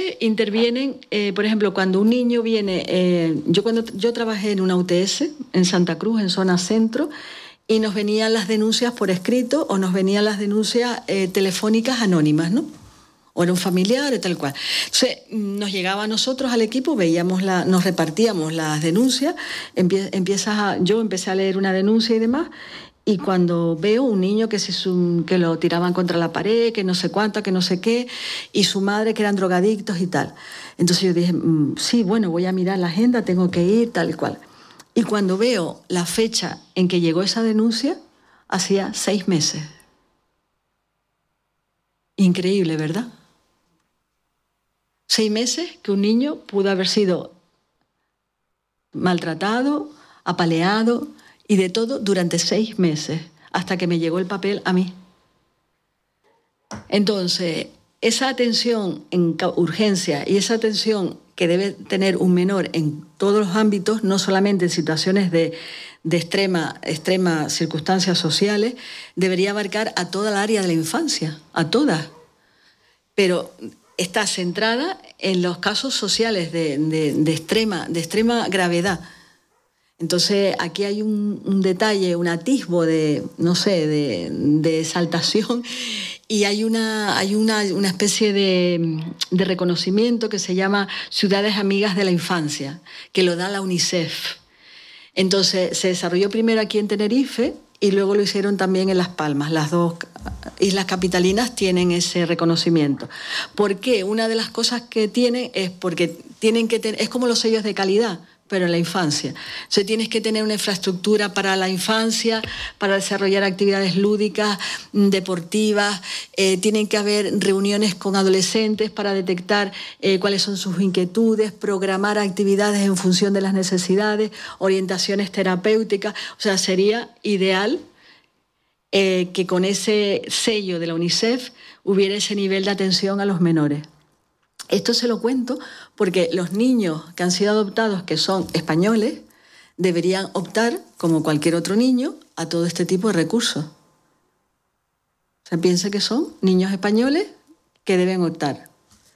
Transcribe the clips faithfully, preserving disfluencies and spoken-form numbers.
entonces intervienen, eh, por ejemplo, cuando un niño viene, eh, yo cuando yo trabajé en una U T S en Santa Cruz, en zona centro, y nos venían las denuncias por escrito o nos venían las denuncias eh, telefónicas anónimas, ¿no? O era un familiar y tal cual. Entonces, nos llegaba a nosotros al equipo, veíamos la, nos repartíamos las denuncias, empie, empiezas a, yo empecé a leer una denuncia y demás, y cuando veo un niño que, se, que lo tiraban contra la pared, que no sé cuánto, que no sé qué, y su madre que eran drogadictos y tal. Entonces yo dije, mmm, sí, bueno, voy a mirar la agenda, tengo que ir, tal y cual. Y cuando veo la fecha en que llegó esa denuncia, hacía seis meses. Increíble, ¿verdad? Seis meses que un niño pudo haber sido maltratado, apaleado y de todo durante seis meses, hasta que me llegó el papel a mí. Entonces, esa atención en urgencia y esa atención que debe tener un menor en todos los ámbitos, no solamente en situaciones de, de extrema, extrema circunstancias sociales, debería abarcar a toda el área de la infancia, a todas. Pero está centrada en los casos sociales de, de, de, extrema, de extrema gravedad. Entonces, aquí hay un, un detalle, un atisbo de, no sé, de, de exaltación, y hay una, hay una, una especie de, de reconocimiento que se llama Ciudades Amigas de la Infancia, que lo da la UNICEF. Entonces, se desarrolló primero aquí en Tenerife y luego lo hicieron también en Las Palmas. Las dos islas capitalinas tienen ese reconocimiento. ¿Por qué? Una de las cosas que tienen es porque tienen que tener, es como los sellos de calidad, pero en la infancia. O sea, tienes que tener una infraestructura para la infancia, para desarrollar actividades lúdicas, deportivas, eh, tienen que haber reuniones con adolescentes para detectar eh, cuáles son sus inquietudes, programar actividades en función de las necesidades, orientaciones terapéuticas. O sea, sería ideal eh, que con ese sello de la UNICEF hubiera ese nivel de atención a los menores. Esto se lo cuento porque los niños que han sido adoptados, que son españoles, deberían optar, como cualquier otro niño, a todo este tipo de recursos. O sea, piensa que son niños españoles que deben optar.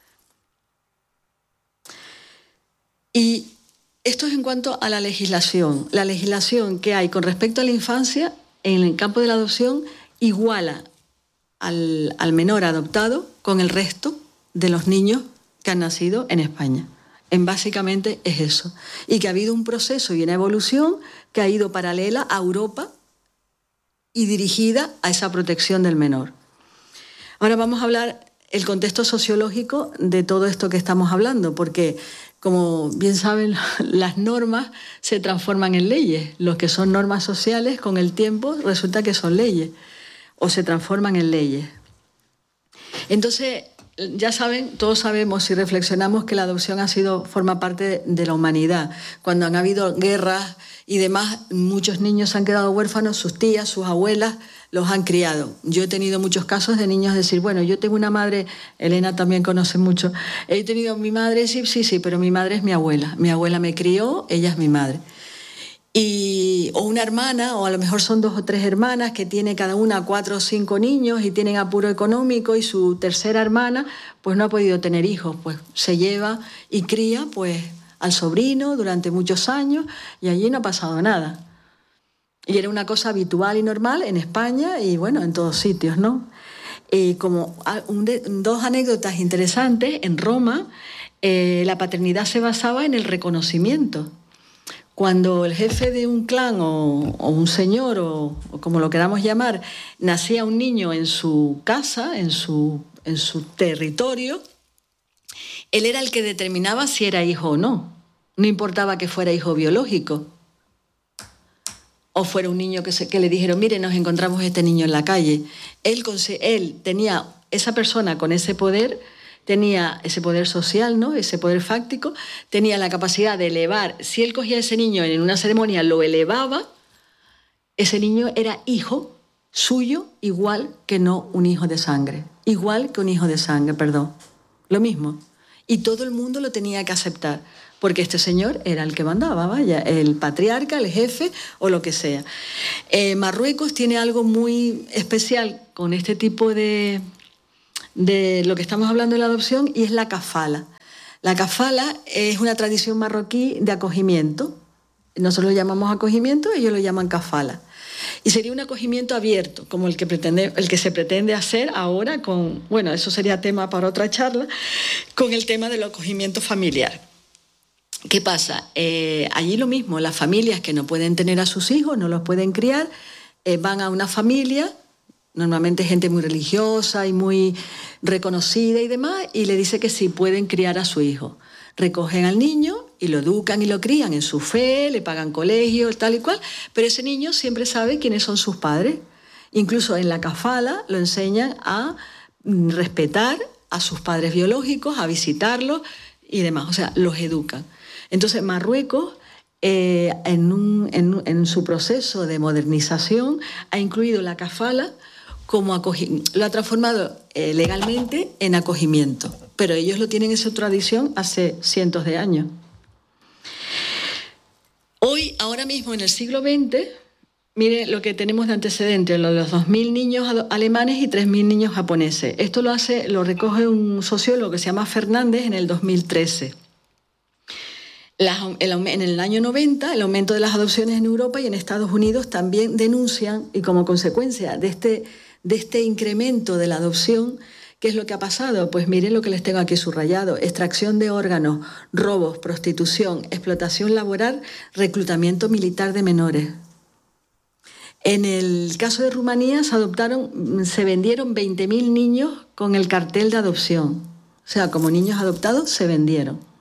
Y esto es en cuanto a la legislación. La legislación que hay con respecto a la infancia en el campo de la adopción iguala al, al menor adoptado con el resto de los niños que han nacido en España. En básicamente es eso. Y que ha habido un proceso y una evolución que ha ido paralela a Europa y dirigida a esa protección del menor. Ahora vamos a hablar el contexto sociológico de todo esto que estamos hablando, porque, como bien saben, las normas se transforman en leyes. Los que son normas sociales, con el tiempo, resulta que son leyes, o se transforman en leyes. Entonces, ya saben, todos sabemos y reflexionamos que la adopción ha sido, forma parte de la humanidad. Cuando han habido guerras y demás, muchos niños han quedado huérfanos, sus tías, sus abuelas los han criado. Yo he tenido muchos casos de niños decir, bueno, yo tengo una madre, Elena también conoce mucho, he tenido mi madre, sí, sí, sí, pero mi madre es mi abuela. Mi abuela me crió, ella es mi madre. Y, o una hermana, o a lo mejor son dos o tres hermanas que tiene cada una cuatro o cinco niños y tienen apuro económico, y su tercera hermana pues no ha podido tener hijos, pues se lleva y cría pues al sobrino durante muchos años y allí no ha pasado nada. Y era una cosa habitual y normal en España y bueno, en todos sitios, ¿no? Y como un de, dos anécdotas interesantes, en Roma eh, la paternidad se basaba en el reconocimiento. Cuando el jefe de un clan o, o un señor, o, o como lo queramos llamar, nacía un niño en su casa, en su, en su territorio, él era el que determinaba si era hijo o no. No importaba que fuera hijo biológico o fuera un niño que, se, que le dijeron, mire, nos encontramos este niño en la calle. Él, él tenía, esa persona con ese poder, tenía ese poder social, ¿no? Ese poder fáctico, tenía la capacidad de elevar. Si él cogía a ese niño en una ceremonia, lo elevaba, ese niño era hijo suyo, igual que no un hijo de sangre. Igual que un hijo de sangre, perdón. Lo mismo. Y todo el mundo lo tenía que aceptar, porque este señor era el que mandaba, vaya, el patriarca, el jefe o lo que sea. Eh, Marruecos tiene algo muy especial con este tipo de... de lo que estamos hablando de la adopción, y es la kafala. La kafala es una tradición marroquí de acogimiento. Nosotros lo llamamos acogimiento, ellos lo llaman kafala. Y sería un acogimiento abierto, como el que, pretende, el que se pretende hacer ahora con, bueno, eso sería tema para otra charla, con el tema del acogimiento familiar. ¿Qué pasa? Eh, allí lo mismo, las familias que no pueden tener a sus hijos, no los pueden criar, eh, van a una familia, normalmente gente muy religiosa y muy reconocida y demás, y le dice que sí pueden criar a su hijo. Recogen al niño y lo educan y lo crían en su fe, le pagan colegio, tal y cual, pero ese niño siempre sabe quiénes son sus padres. Incluso en la kafala lo enseñan a respetar a sus padres biológicos, a visitarlos y demás, o sea, los educan. Entonces Marruecos, eh, en, un, en, en su proceso de modernización, ha incluido la kafala como acogimiento, lo ha transformado eh, legalmente en acogimiento, pero ellos lo tienen esa tradición hace cientos de años. Hoy, ahora mismo, en el siglo veinte, mire lo que tenemos de antecedentes, los dos mil niños alemanes y tres mil niños japoneses. Esto lo, hace, lo recoge un sociólogo que se llama Fernández en el dos mil trece. La, el, en el año noventa, el aumento de las adopciones en Europa y en Estados Unidos también denuncian, y como consecuencia de este, de este incremento de la adopción, ¿qué es lo que ha pasado? Pues miren lo que les tengo aquí subrayado: extracción de órganos, robos, prostitución, explotación laboral, reclutamiento militar de menores. En el caso de Rumanía se adoptaron, se vendieron veinte mil niños con el cartel de adopción. O sea, como niños adoptados se vendieron.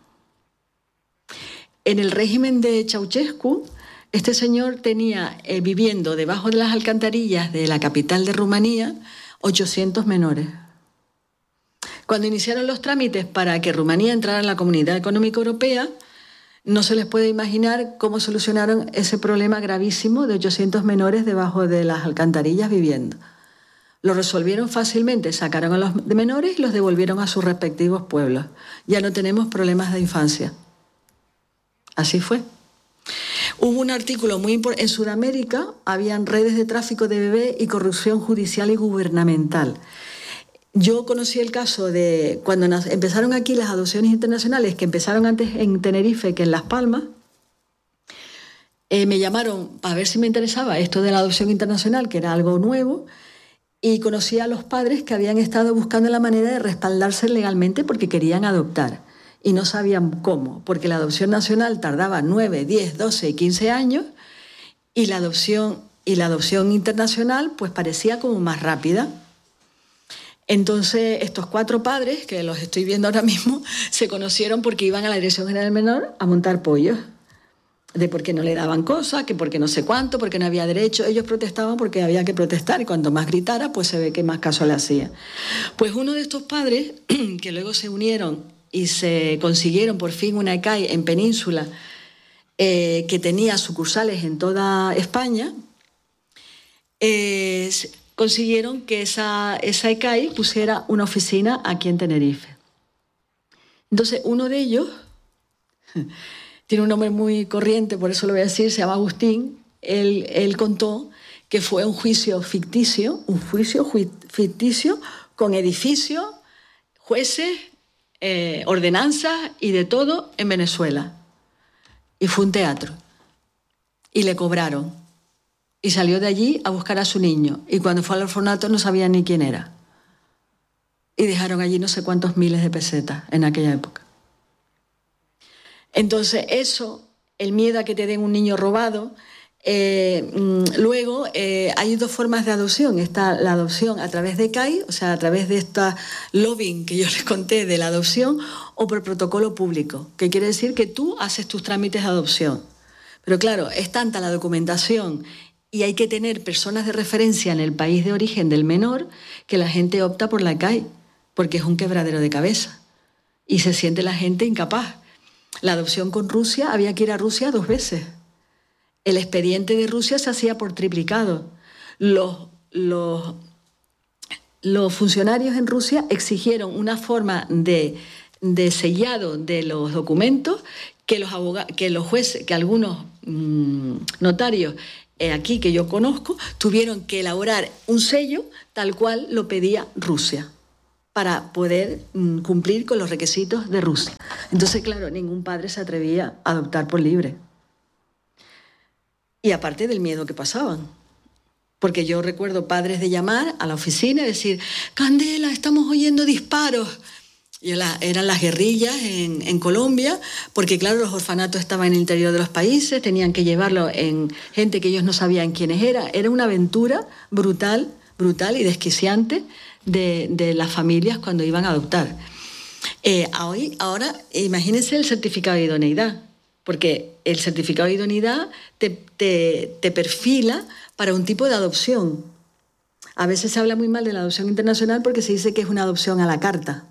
En el régimen de Ceausescu, este señor tenía eh, viviendo debajo de las alcantarillas de la capital de Rumanía ochocientos menores. Cuando iniciaron los trámites para que Rumanía entrara en la Comunidad Económica Europea, no se les puede imaginar cómo solucionaron ese problema gravísimo de ochocientos menores debajo de las alcantarillas viviendo. Lo resolvieron fácilmente, sacaron a los menores y los devolvieron a sus respectivos pueblos. Ya no tenemos problemas de infancia. Así fue. Hubo un artículo muy importante. En Sudamérica habían redes de tráfico de bebés y corrupción judicial y gubernamental. Yo conocí el caso de cuando empezaron aquí las adopciones internacionales, que empezaron antes en Tenerife que en Las Palmas. Eh, me llamaron para ver si me interesaba esto de la adopción internacional, que era algo nuevo, y conocí a los padres que habían estado buscando la manera de respaldarse legalmente porque querían adoptar. Y no sabían cómo, porque la adopción nacional tardaba nueve, diez, doce, quince años y la adopción, y la adopción internacional pues parecía como más rápida. Entonces estos cuatro padres, que los estoy viendo ahora mismo, se conocieron porque iban a la Dirección General del Menor a montar pollos, de por qué no le daban cosas, que por qué no sé cuánto, porque no había derecho. Ellos protestaban porque había que protestar y cuanto más gritara pues se ve que más caso le hacía. Pues uno de estos padres, que luego se unieron y se consiguieron por fin una E C A I en Península, eh, que tenía sucursales en toda España, eh, consiguieron que esa, esa E C A I pusiera una oficina aquí en Tenerife. Entonces, uno de ellos, tiene un nombre muy corriente, por eso lo voy a decir, se llama Agustín, él, él contó que fue un juicio ficticio, un juicio ficticio con edificios, jueces, Eh, ordenanzas y de todo en Venezuela. Y fue un teatro. Y le cobraron. Y salió de allí a buscar a su niño. Y cuando fue al orfanato no sabía ni quién era. Y dejaron allí no sé cuántos miles de pesetas en aquella época. Entonces eso, el miedo a que te den un niño robado. Eh, luego eh, hay dos formas de adopción. Está la adopción a través de E C A I, o sea, a través de esta lobbying que yo les conté de la adopción, o por protocolo público, que quiere decir que tú haces tus trámites de adopción. Pero claro, es tanta la documentación y hay que tener personas de referencia en el país de origen del menor que la gente opta por la E C A I, porque es un quebradero de cabeza y se siente la gente incapaz. La adopción con Rusia, había que ir a Rusia dos veces. El expediente de Rusia se hacía por triplicado. Los, los, los funcionarios en Rusia exigieron una forma de, de sellado de los documentos que los, abogados, que los jueces, que algunos mmm, notarios eh, aquí que yo conozco, tuvieron que elaborar un sello tal cual lo pedía Rusia. para poder mm, cumplir con los requisitos de Rusia. Entonces, claro, ningún padre se atrevía a adoptar por libre. Y aparte del miedo que pasaban. Porque yo recuerdo padres de llamar a la oficina y decir, Candela, estamos oyendo disparos. Y la, eran las guerrillas en, en Colombia, porque claro, los orfanatos estaban en el interior de los países, tenían que llevarlo en gente que ellos no sabían quiénes eran. Era una aventura brutal, brutal y desquiciante de, de las familias cuando iban a adoptar. Eh, hoy, ahora, imagínense el certificado de idoneidad, porque el certificado de idoneidad te, te, te perfila para un tipo de adopción. A veces se habla muy mal de la adopción internacional porque se dice que es una adopción a la carta.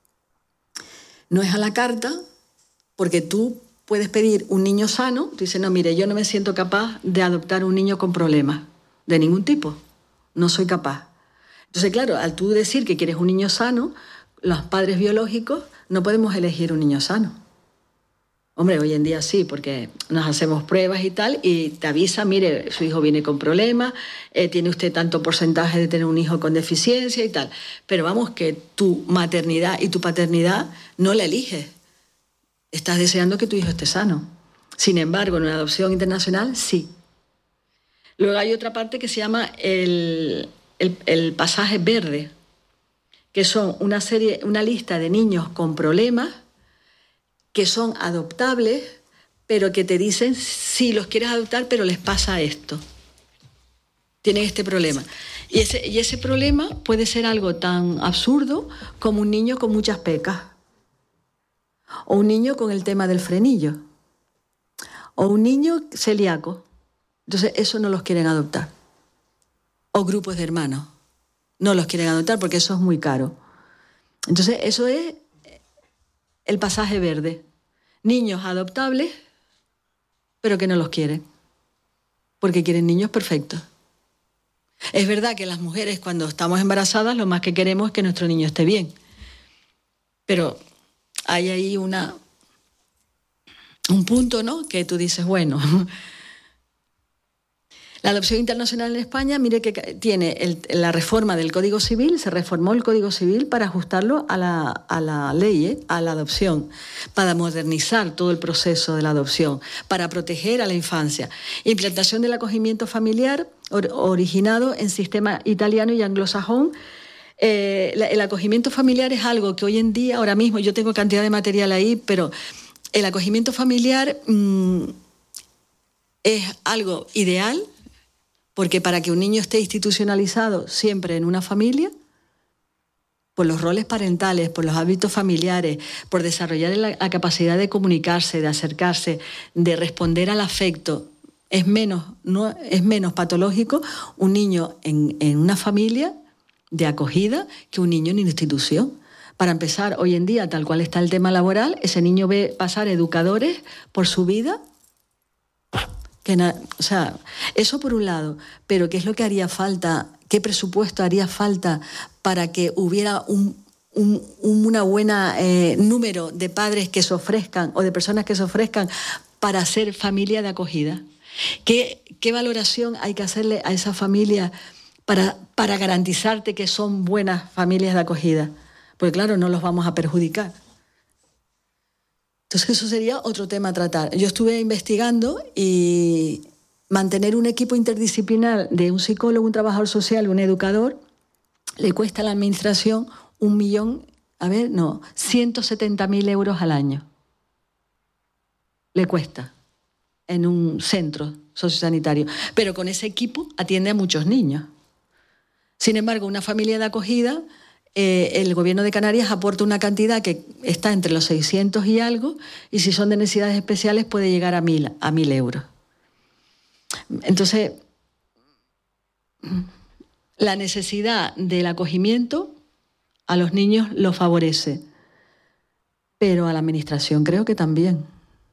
No es a la carta, porque tú puedes pedir un niño sano. Tú dices, no, mire, yo no me siento capaz de adoptar un niño con problemas de ningún tipo. No soy capaz. Entonces, claro, al tú decir que quieres un niño sano, los padres biológicos no podemos elegir un niño sano. Hombre, hoy en día sí, porque nos hacemos pruebas y tal, y te avisa, mire, su hijo viene con problemas, eh, tiene usted tanto porcentaje de tener un hijo con deficiencia y tal. Pero vamos, que tu maternidad y tu paternidad no la eliges. Estás deseando que tu hijo esté sano. Sin embargo, en una adopción internacional, sí. Luego hay otra parte que se llama el, el, el pasaje verde, que son una serie, una lista de niños con problemas que son adoptables, pero que te dicen sí, los quieres adoptar, pero les pasa esto. Tienen este problema. Y ese, y ese problema puede ser algo tan absurdo como un niño con muchas pecas, o un niño con el tema del frenillo, o un niño celíaco. Entonces, eso no los quieren adoptar. O grupos de hermanos. No los quieren adoptar porque eso es muy caro. Entonces, eso es el pasaje verde. Niños adoptables, pero que no los quieren, porque quieren niños perfectos. Es verdad que las mujeres, cuando estamos embarazadas, lo más que queremos es que nuestro niño esté bien. Pero hay ahí una, un punto, ¿no?, que tú dices, bueno... La adopción internacional en España, mire que tiene el, la reforma del Código Civil, se reformó el Código Civil para ajustarlo a la, a la ley, ¿eh? a la adopción, para modernizar todo el proceso de la adopción, para proteger a la infancia. Implantación del acogimiento familiar or, originado en sistema italiano y anglosajón. Eh, la, el acogimiento familiar es algo que hoy en día, ahora mismo, yo tengo cantidad de material ahí, pero el acogimiento familiar mmm, es algo ideal, porque para que un niño esté institucionalizado siempre en una familia, por los roles parentales, por los hábitos familiares, por desarrollar la, la capacidad de comunicarse, de acercarse, de responder al afecto, es menos, no, es menos patológico un niño en, en una familia de acogida que un niño en institución. Para empezar, hoy en día, tal cual está el tema laboral, ese niño ve pasar educadores por su vida. Que na, o sea, eso por un lado, pero ¿qué es lo que haría falta? ¿Qué presupuesto haría falta para que hubiera un, un una buena eh, número de padres que se ofrezcan o de personas que se ofrezcan para ser familia de acogida? ¿Qué, qué valoración hay que hacerle a esa familia para, para garantizarte que son buenas familias de acogida? Pues claro, no los vamos a perjudicar. Entonces eso sería otro tema a tratar. Yo estuve investigando y mantener un equipo interdisciplinar de un psicólogo, un trabajador social, un educador, le cuesta a la administración un millón, a ver, no, ciento setenta mil euros al año. Le cuesta en un centro sociosanitario. Pero con ese equipo atiende a muchos niños. Sin embargo, una familia de acogida... Eh, el gobierno de Canarias aporta una cantidad que está entre los seiscientos y algo, y si son de necesidades especiales puede llegar a mil, a mil euros. Entonces, la necesidad del acogimiento a los niños lo favorece, pero a la administración creo que también.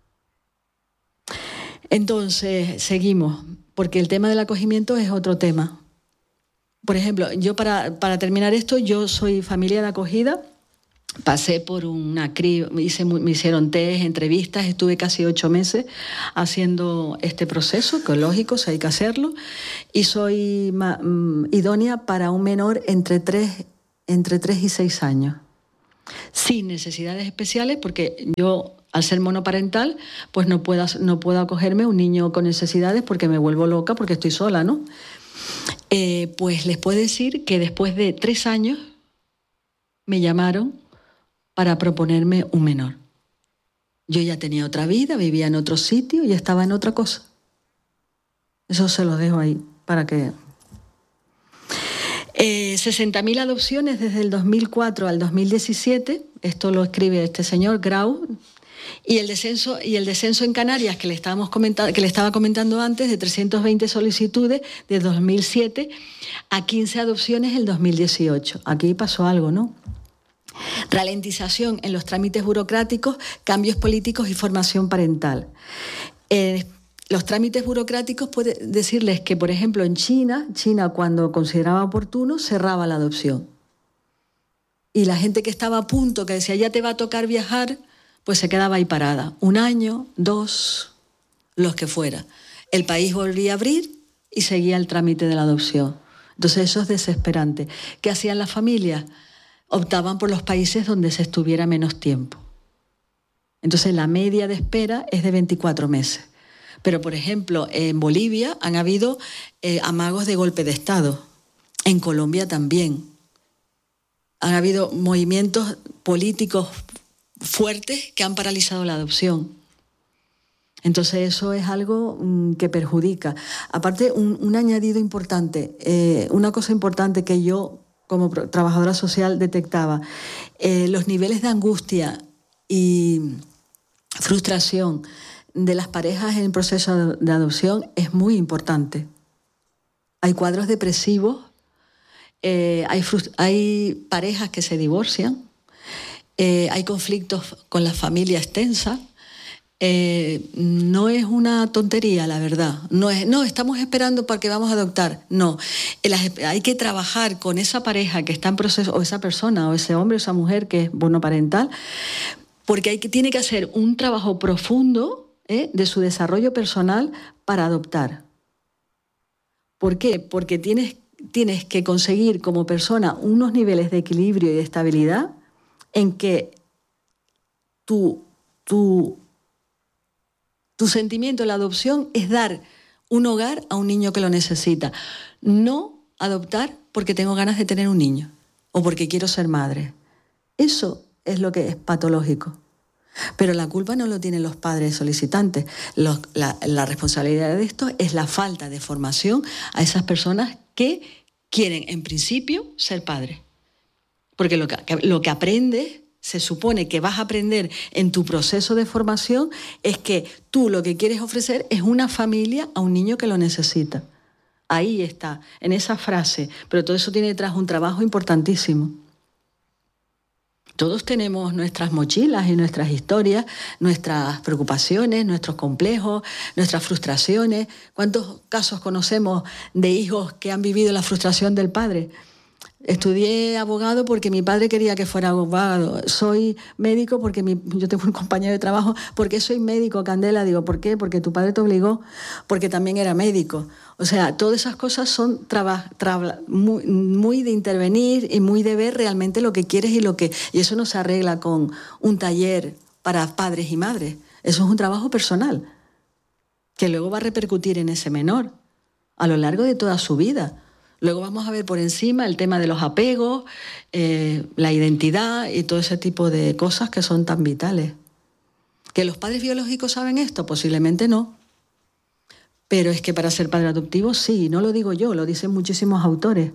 Entonces, seguimos, porque el tema del acogimiento es otro tema. Por ejemplo, yo para, para terminar esto, yo soy familia de acogida, pasé por una criba, hice, me hicieron test, entrevistas, estuve casi ocho meses haciendo este proceso, que es lógico, si hay que hacerlo, y soy ma, mm, idónea para un menor entre tres, entre tres y seis años, sin necesidades especiales, porque yo, al ser monoparental, pues no puedo, no puedo acogerme a un niño con necesidades porque me vuelvo loca porque estoy sola, ¿no? Eh, pues les puedo decir que después de tres años me llamaron para proponerme un menor. Yo ya tenía otra vida, vivía en otro sitio y estaba en otra cosa. Eso se lo dejo ahí para que... Eh, sesenta mil adopciones desde el dos mil cuatro al dos mil diecisiete, esto lo escribe este señor Grau, y el descenso, y el descenso en Canarias, que le, estábamos comentando, que le estaba comentando antes, de trescientas veinte solicitudes de dos mil siete a quince adopciones en el dos mil dieciocho. Aquí pasó algo, ¿no? Ralentización en los trámites burocráticos, cambios políticos y formación parental. Eh, Los trámites burocráticos, puede decirles que, por ejemplo, en China, China cuando consideraba oportuno, cerraba la adopción. Y la gente que estaba a punto, que decía, ya te va a tocar viajar, pues se quedaba ahí parada. Un año, dos, los que fuera. El país volvía a abrir y seguía el trámite de la adopción. Entonces eso es desesperante. ¿Qué hacían las familias? Optaban por los países donde se estuviera menos tiempo. Entonces la media de espera es de veinticuatro meses. Pero, por ejemplo, en Bolivia han habido eh, amagos de golpe de Estado. En Colombia también. Han habido movimientos políticos fuertes que han paralizado la adopción. Entonces eso es algo mm, que perjudica. Aparte, un, un añadido importante, eh, una cosa importante que yo, como trabajadora social, detectaba, eh, los niveles de angustia y frustración de las parejas en el proceso de adopción es muy importante. Hay cuadros depresivos, eh, hay, hay parejas que se divorcian, eh, hay conflictos con la familia extensa. Eh, no es una tontería, la verdad. No es, no, estamos esperando para que vamos a adoptar. No, hay que trabajar con esa pareja que está en proceso, o esa persona, o ese hombre, o esa mujer que es monoparental, porque hay que, tiene que hacer un trabajo profundo ¿Eh? de su desarrollo personal para adoptar. ¿Por qué? Porque tienes, tienes que conseguir como persona unos niveles de equilibrio y de estabilidad en que tu, tu, tu sentimiento de la adopción es dar un hogar a un niño que lo necesita. No adoptar porque tengo ganas de tener un niño o porque quiero ser madre. Eso es lo que es patológico. Pero la culpa no lo tienen los padres solicitantes. Los, la, la responsabilidad de esto es la falta de formación a esas personas que quieren, en principio, ser padres. Porque lo que, lo que aprendes, se supone que vas a aprender en tu proceso de formación, es que tú lo que quieres ofrecer es una familia a un niño que lo necesita. Ahí está, en esa frase. Pero todo eso tiene detrás un trabajo importantísimo. Todos tenemos nuestras mochilas y nuestras historias, nuestras preocupaciones, nuestros complejos, nuestras frustraciones. ¿Cuántos casos conocemos de hijos que han vivido la frustración del padre? Estudié abogado porque mi padre quería que fuera abogado. Soy médico porque mi, yo tengo un compañero de trabajo. ¿Por qué soy médico, Candela? Digo, ¿por qué? Porque tu padre te obligó, porque también era médico. O sea, todas esas cosas son traba, traba, muy, muy de intervenir y muy de ver realmente lo que quieres y lo que... Y eso no se arregla con un taller para padres y madres. Eso es un trabajo personal que luego va a repercutir en ese menor a lo largo de toda su vida. Luego vamos a ver por encima el tema de los apegos, eh, la identidad y todo ese tipo de cosas que son tan vitales. ¿Que los padres biológicos saben esto? Posiblemente no. Pero es que para ser padre adoptivo sí, no lo digo yo, lo dicen muchísimos autores.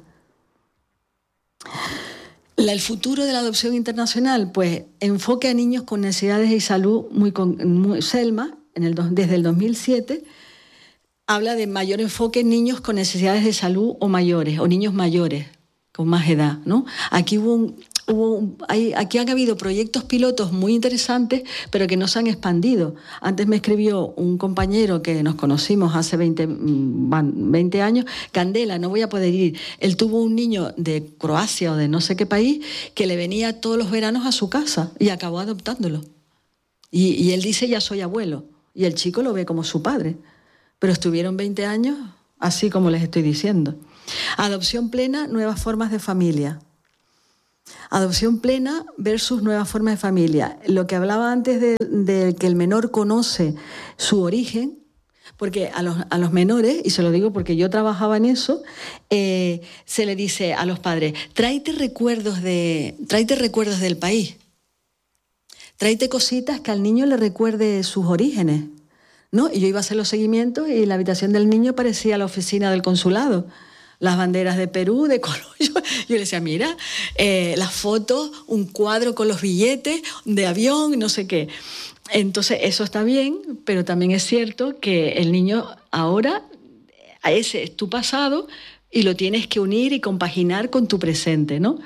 La, el futuro de la adopción internacional, pues enfoque a niños con necesidades de salud muy, muy Selma, en el, desde el dos mil siete, habla de mayor enfoque en niños con necesidades de salud o mayores, o niños mayores, con más edad, ¿no? Aquí hubo un, hubo un, hay, aquí han habido proyectos pilotos muy interesantes, pero que no se han expandido. Antes me escribió un compañero que nos conocimos hace veinte, veinte años, Candela, no voy a poder ir. Él tuvo un niño de Croacia o de no sé qué país que le venía todos los veranos a su casa y acabó adoptándolo. Y, y él dice, ya soy abuelo. Y el chico lo ve como su padre. Pero estuvieron veinte años, así como les estoy diciendo. Adopción plena, nuevas formas de familia. Adopción plena versus nuevas formas de familia. Lo que hablaba antes de, de que el menor conoce su origen, porque a los, a los menores, y se lo digo porque yo trabajaba en eso, eh, se le dice a los padres, tráete recuerdos, de, tráete recuerdos del país, tráete cositas que al niño le recuerde sus orígenes, ¿no? Y yo iba a hacer los seguimientos y la habitación del niño parecía la oficina del consulado. Las banderas de Perú, de Colombia. Yo, yo le decía, mira, eh, las fotos, un cuadro con los billetes de avión, no sé qué. Entonces, eso está bien, pero también es cierto que el niño ahora, a ese es tu pasado y lo tienes que unir y compaginar con tu presente, ¿no?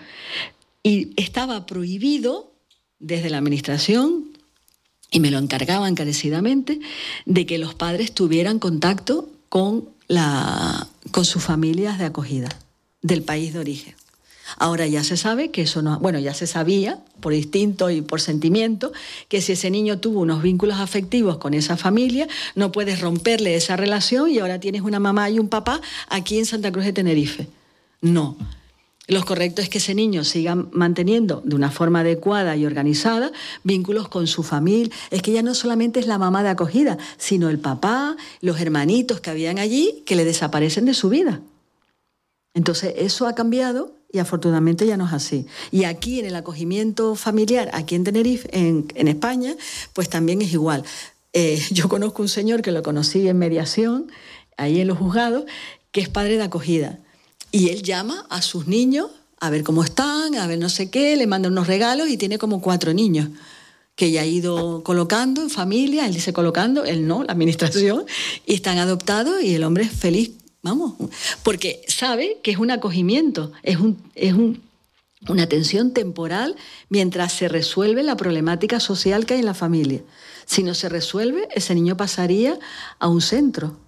Y estaba prohibido desde la administración, y me lo encargaba encarecidamente, de que los padres tuvieran contacto con, la, con sus familias de acogida del país de origen. Ahora ya se sabe que eso no... Bueno, ya se sabía, por instinto y por sentimiento, que si ese niño tuvo unos vínculos afectivos con esa familia, no puedes romperle esa relación y ahora tienes una mamá y un papá aquí en Santa Cruz de Tenerife. No. Lo correcto es que ese niño siga manteniendo de una forma adecuada y organizada vínculos con su familia. Es que ya no solamente es la mamá de acogida, sino el papá, los hermanitos que habían allí, que le desaparecen de su vida. Entonces, eso ha cambiado y afortunadamente ya no es así. Y aquí en el acogimiento familiar, aquí en Tenerife, en, en España, pues también es igual. Eh, yo conozco un señor que lo conocí en mediación, ahí en los juzgados, que es padre de acogida. Y él llama a sus niños a ver cómo están, a ver no sé qué, le manda unos regalos y tiene como cuatro niños que ya ha ido colocando en familia, él dice colocando, él no, la administración, y están adoptados y el hombre es feliz. Vamos, porque sabe que es un acogimiento, es, un, es un, una atención temporal mientras se resuelve la problemática social que hay en la familia. Si no se resuelve, ese niño pasaría a un centro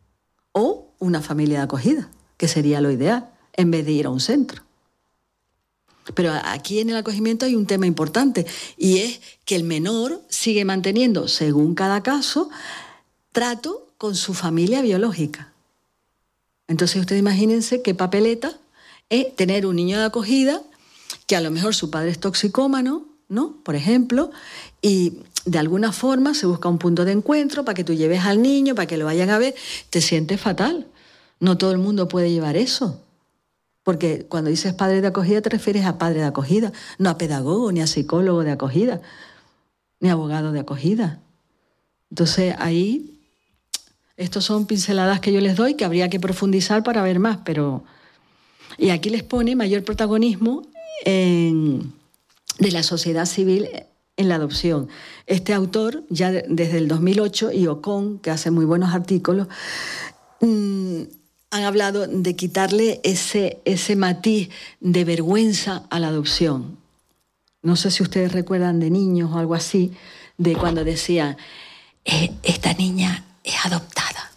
o una familia de acogida, que sería lo ideal, en vez de ir a un centro. Pero aquí en el acogimiento hay un tema importante y es que el menor sigue manteniendo, según cada caso, trato con su familia biológica. Entonces ustedes imagínense qué papeleta es tener un niño de acogida que a lo mejor su padre es toxicómano, ¿no? Por ejemplo, y de alguna forma se busca un punto de encuentro para que tú lleves al niño, para que lo vayan a ver. Te sientes fatal. No todo el mundo puede llevar eso. Porque cuando dices padre de acogida te refieres a padre de acogida, no a pedagogo, ni a psicólogo de acogida, ni a abogado de acogida. Entonces ahí... Estos son pinceladas que yo les doy, que habría que profundizar para ver más, pero... Y aquí les pone mayor protagonismo en... de la sociedad civil en la adopción. Este autor, ya desde el dos mil ocho, y Ocon, que hace muy buenos artículos, mmm, han hablado de quitarle ese, ese matiz de vergüenza a la adopción. No sé si ustedes recuerdan de niños o algo así, de cuando decían, eh, esta niña... es adoptada.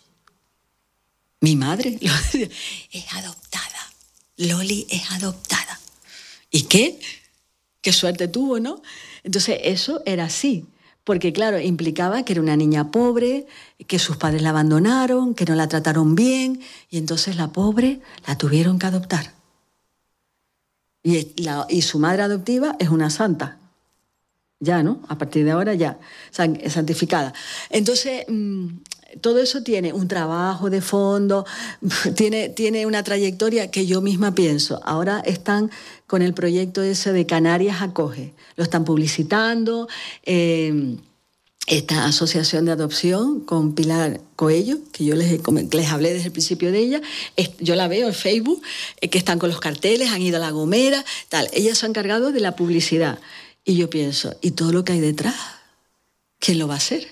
Mi madre lo decía, es adoptada. Loli es adoptada. ¿Y qué? Qué suerte tuvo, ¿no? Entonces eso era así, porque claro, implicaba que era una niña pobre, que sus padres la abandonaron, que no la trataron bien, y entonces la pobre la tuvieron que adoptar. Y, la, y su madre adoptiva es una santa. Ya, ¿no? A partir de ahora ya, santificada. Entonces, todo eso tiene un trabajo de fondo, tiene, tiene una trayectoria que yo misma pienso. Ahora están con el proyecto ese de Canarias Acoge. Lo están publicitando, eh, esta asociación de adopción con Pilar Coello, que yo les, les hablé desde el principio de ella, yo la veo en Facebook, que están con los carteles, han ido a La Gomera, tal. Ella se ha encargado de la publicidad. Y yo pienso, ¿y todo lo que hay detrás? ¿Quién lo va a hacer?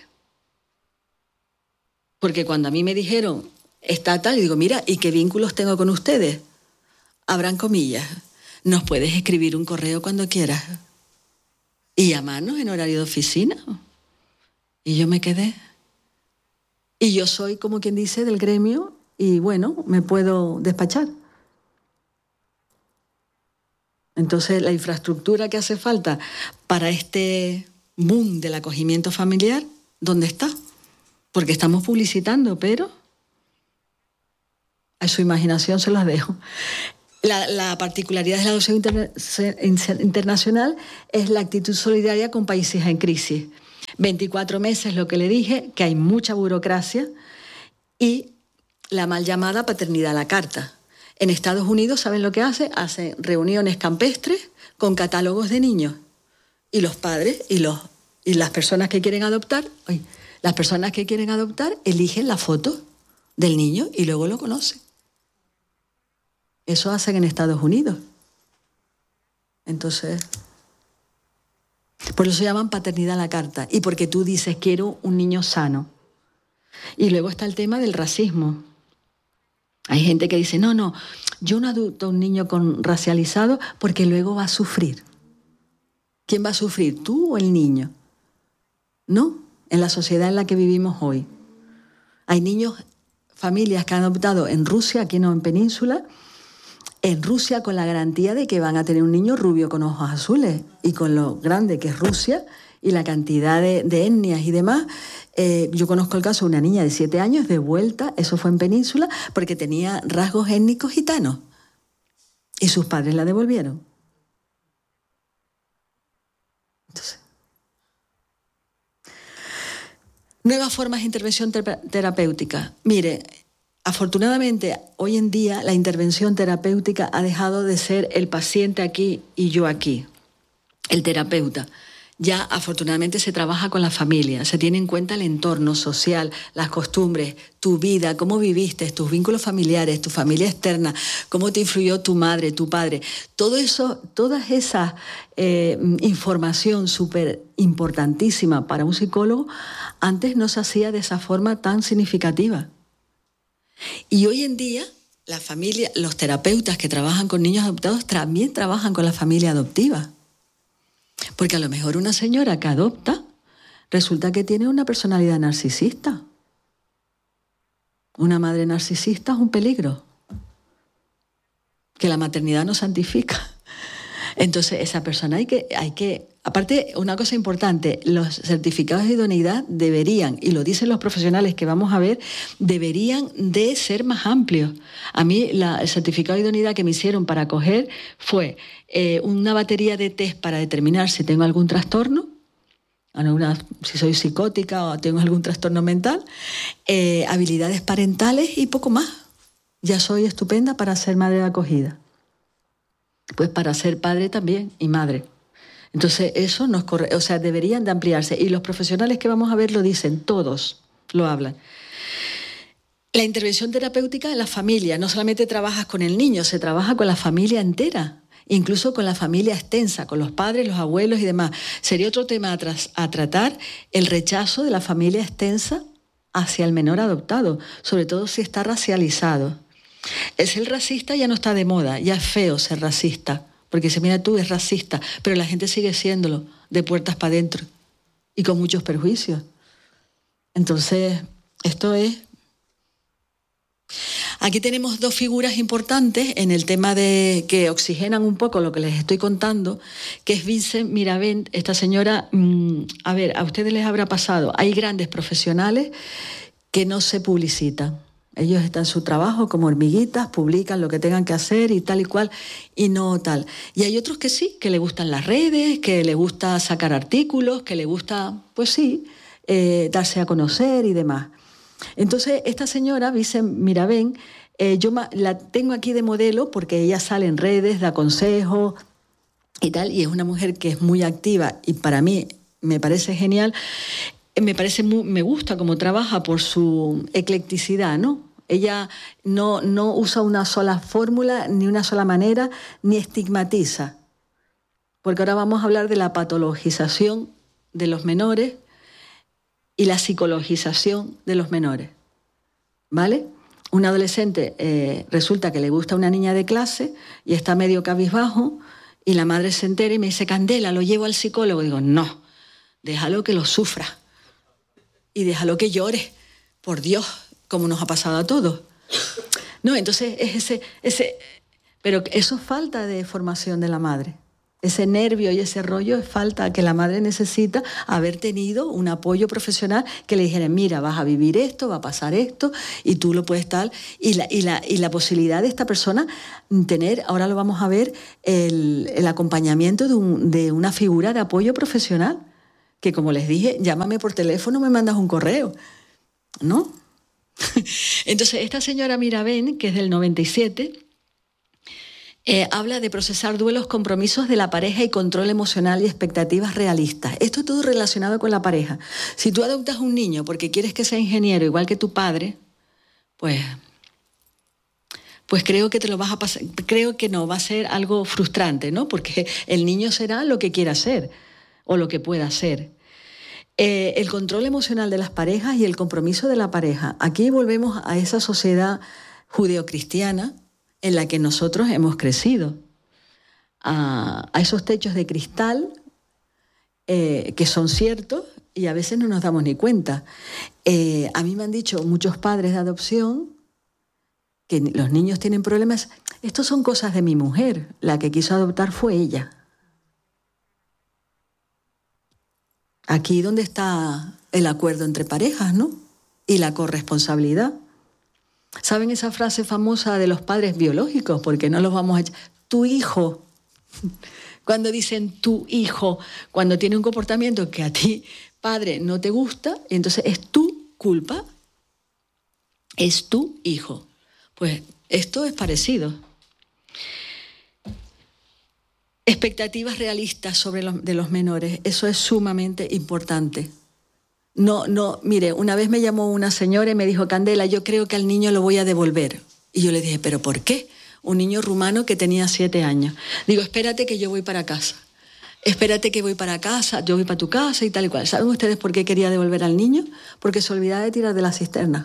Porque cuando a mí me dijeron, está tal, y digo, mira, ¿y qué vínculos tengo con ustedes? Abran comillas, nos puedes escribir un correo cuando quieras. Y llamarnos en horario de oficina. Y yo me quedé. Y yo soy, como quien dice, del gremio, y bueno, me puedo despachar. Entonces, la infraestructura que hace falta para este boom del acogimiento familiar, ¿dónde está? Porque estamos publicitando, pero a su imaginación se las dejo. La, la particularidad de la adopción interna internacional es la actitud solidaria con países en crisis. veinticuatro meses, lo que le dije, que hay mucha burocracia, y la mal llamada paternidad a la carta. En Estados Unidos, ¿saben lo que hace? Hacen reuniones campestres con catálogos de niños. Y los padres y, los, y las personas que quieren adoptar, ay, las personas que quieren adoptar eligen la foto del niño y luego lo conocen. Eso hacen en Estados Unidos. Entonces, por eso se llaman paternidad a la carta. Y porque tú dices, quiero un niño sano. Y luego está el tema del racismo. Hay gente que dice, no, no, yo no adopto a un niño con racializado porque luego va a sufrir. ¿Quién va a sufrir, tú o el niño? No, en la sociedad en la que vivimos hoy. Hay niños, familias que han adoptado en Rusia, aquí no en Península, en Rusia con la garantía de que van a tener un niño rubio con ojos azules, y con lo grande que es Rusia y la cantidad de, de etnias y demás. Eh, yo conozco el caso de una niña de siete años de vuelta, eso fue en Península, porque tenía rasgos étnicos gitanos y sus padres la devolvieron. Entonces, nuevas formas de intervención terapéutica. Mire, afortunadamente, hoy en día la intervención terapéutica ha dejado de ser el paciente aquí y yo aquí, el terapeuta. Ya afortunadamente se trabaja con la familia, se tiene en cuenta el entorno social, las costumbres, tu vida, cómo viviste, tus vínculos familiares, tu familia externa, cómo te influyó tu madre, tu padre. Todo eso, toda esa eh, información súper importantísima para un psicólogo, antes no se hacía de esa forma tan significativa. Y hoy en día, la familia, los terapeutas que trabajan con niños adoptados también trabajan con la familia adoptiva. Porque a lo mejor una señora que adopta resulta que tiene una personalidad narcisista. Una madre narcisista es un peligro. Que la maternidad no santifica. Entonces, esa persona hay que, hay que... Aparte, una cosa importante, los certificados de idoneidad deberían, y lo dicen los profesionales que vamos a ver, deberían de ser más amplios. A mí la, el certificado de idoneidad que me hicieron para acoger fue eh, una batería de test para determinar si tengo algún trastorno, alguna, si soy psicótica o tengo algún trastorno mental, eh, habilidades parentales y poco más. Ya soy estupenda para ser madre de acogida. Pues para ser padre también y madre. Entonces eso nos corre, o sea, deberían de ampliarse. Y los profesionales que vamos a ver lo dicen, todos lo hablan. La intervención terapéutica en la familia, no solamente trabajas con el niño, se trabaja con la familia entera, incluso con la familia extensa, con los padres, los abuelos y demás. Sería otro tema a, tras, a tratar, el rechazo de la familia extensa hacia el menor adoptado, sobre todo si está racializado. El ser racista ya no está de moda, ya es feo ser racista, porque dice, mira tú, es racista, pero la gente sigue siéndolo, de puertas para adentro, y con muchos perjuicios. Entonces, esto es... Aquí tenemos dos figuras importantes en el tema de que oxigenan un poco lo que les estoy contando, que es Vincent Miravent. Esta señora, mmm, a ver, a ustedes les habrá pasado, hay grandes profesionales que no se publicitan. Ellos están en su trabajo como hormiguitas, publican lo que tengan que hacer y tal y cual, y no tal. Y hay otros que sí, que les gustan las redes, que les gusta sacar artículos, que les gusta, pues sí, eh, darse a conocer y demás. Entonces, esta señora, Vincent Miravent, eh, yo la tengo aquí de modelo porque ella sale en redes, da consejos y tal, y es una mujer que es muy activa y para mí me parece genial. Me parece muy, me gusta cómo trabaja por su eclecticidad, ¿no? Ella no, no usa una sola fórmula, ni una sola manera, ni estigmatiza. Porque ahora vamos a hablar de la patologización de los menores y la psicologización de los menores, ¿vale? Un adolescente eh, resulta que le gusta una niña de clase y está medio cabizbajo y la madre se entera y me dice, Candela, lo llevo al psicólogo. Y digo, no, déjalo que lo sufra. Y déjalo que llore, por Dios, como nos ha pasado a todos. No, entonces es ese, ese... Pero eso es falta de formación de la madre. Ese nervio y ese rollo es falta que la madre necesita haber tenido un apoyo profesional que le dijera, mira, vas a vivir esto, va a pasar esto y tú lo puedes tal. Y la, y la, y la posibilidad de esta persona tener, ahora lo vamos a ver, el, el acompañamiento de, un, de una figura de apoyo profesional. Que como les dije, llámame por teléfono, me mandas un correo, ¿no? Entonces, esta señora Mirabén, que es del noventa y siete... Eh, habla de procesar duelos, compromisos de la pareja y control emocional y expectativas realistas. Esto es todo relacionado con la pareja. Si tú adoptas un niño porque quieres que sea ingeniero igual que tu padre, pues, pues creo que te lo vas a pasar, creo que no, va a ser algo frustrante, ¿no? Porque el niño será lo que quiera ser o lo que pueda ser. Eh, el control emocional de las parejas y el compromiso de la pareja. Aquí volvemos a esa sociedad judeocristiana en la que nosotros hemos crecido, a, a esos techos de cristal eh, que son ciertos y a veces no nos damos ni cuenta. Eh, a mí me han dicho muchos padres de adopción que los niños tienen problemas. Estos son cosas de mi mujer, la que quiso adoptar fue ella. Aquí donde está el acuerdo entre parejas, ¿no? Y la corresponsabilidad. ¿Saben esa frase famosa de los padres biológicos? Porque no los vamos a... Tu hijo. Cuando dicen tu hijo, cuando tiene un comportamiento que a ti, padre, no te gusta, entonces es tu culpa, es tu hijo. Pues esto es parecido. Expectativas realistas sobre los, de los menores, eso es sumamente importante. No, no, mire, una vez me llamó una señora y me dijo, Candela, yo creo que al niño lo voy a devolver. Y yo le dije, ¿pero por qué? Un niño rumano que tenía siete años. Digo, espérate que yo voy para casa. Espérate que voy para casa, yo voy para tu casa y tal y cual. ¿Saben ustedes por qué quería devolver al niño? Porque se olvidaba de tirar de la cisterna.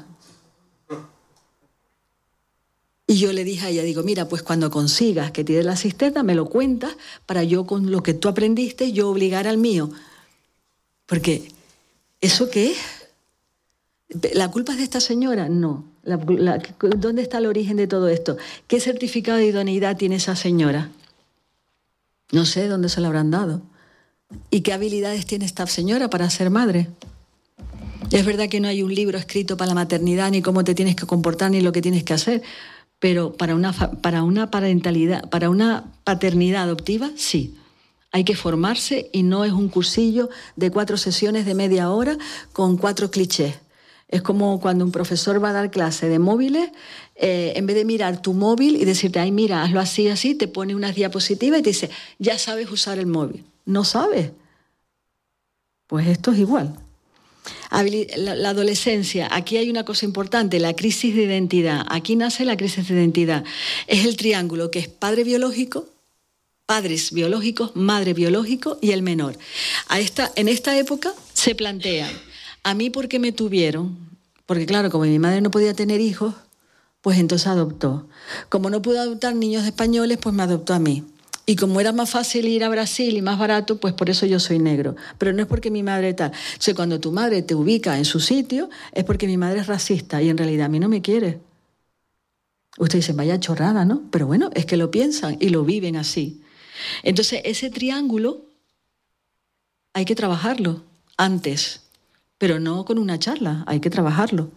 Y yo le dije a ella, digo, mira, pues cuando consigas que tires la cisterna, me lo cuentas para yo, con lo que tú aprendiste, yo obligar al mío. Porque... ¿eso qué es? ¿La culpa es de esta señora? No. La, la, ¿Dónde está el origen de todo esto? ¿Qué certificado de idoneidad tiene esa señora? No sé dónde se lo habrán dado. ¿Y qué habilidades tiene esta señora para ser madre? Es verdad que no hay un libro escrito para la maternidad, ni cómo te tienes que comportar, ni lo que tienes que hacer, pero para una, para una parentalidad, para una paternidad adoptiva, sí. Hay que formarse y no es un cursillo de cuatro sesiones de media hora con cuatro clichés. Es como cuando un profesor va a dar clase de móviles, eh, en vez de mirar tu móvil y decirte, ay, mira, hazlo así, así, te pone unas diapositivas y te dice, ya sabes usar el móvil. ¿No sabes? Pues esto es igual. La, la adolescencia, aquí hay una cosa importante, la crisis de identidad. Aquí nace la crisis de identidad. Es el triángulo que es padre biológico, padres biológicos, madre biológico y el menor. A esta, en esta época se plantea, a mí ¿por qué me tuvieron? Porque claro, como mi madre no podía tener hijos, pues entonces adoptó. Como no pudo adoptar niños españoles, pues me adoptó a mí. Y como era más fácil ir a Brasil y más barato, pues por eso yo soy negro. Pero no es porque mi madre tal. O sea, cuando tu madre te ubica en su sitio, es porque mi madre es racista y en realidad a mí no me quiere. Ustedes dicen, vaya chorrada, ¿no? Pero bueno, es que lo piensan y lo viven así. Entonces, ese triángulo hay que trabajarlo antes, pero no con una charla, hay que trabajarlo.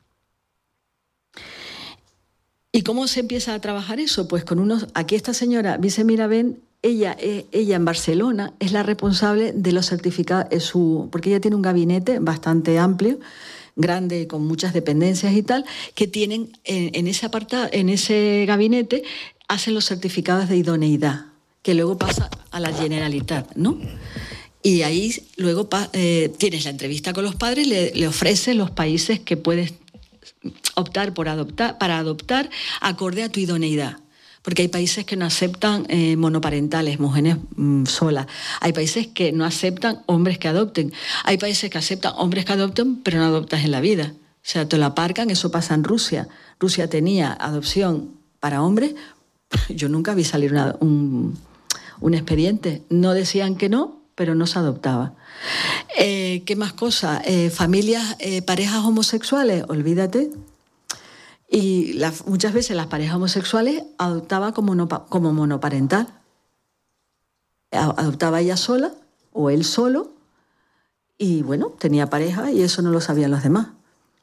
¿Y cómo se empieza a trabajar eso? Pues con unos... Aquí esta señora, Vice Mirabén, ella, ella en Barcelona es la responsable de los certificados, su, porque ella tiene un gabinete bastante amplio, grande, con muchas dependencias y tal, que tienen en, en, ese apartado, en ese gabinete, hacen los certificados de idoneidad, que luego pasa a la Generalitat, ¿no? Y ahí luego eh, tienes la entrevista con los padres, le, le ofreces los países que puedes optar por adoptar, para adoptar acorde a tu idoneidad. Porque hay países que no aceptan eh, monoparentales, mujeres mmm, solas. Hay países que no aceptan hombres que adopten. Hay países que aceptan hombres que adopten, pero no adoptas en la vida. O sea, te lo aparcan, eso pasa en Rusia. Rusia tenía adopción para hombres. Yo nunca vi salir una, un, un expediente. No decían que no, pero no se adoptaba. Eh, ¿Qué más cosas? Eh, familias, eh, parejas homosexuales, olvídate. Y la, muchas veces las parejas homosexuales adoptaban como, no, como monoparental. Adoptaba ella sola o él solo y, bueno, tenía pareja y eso no lo sabían los demás.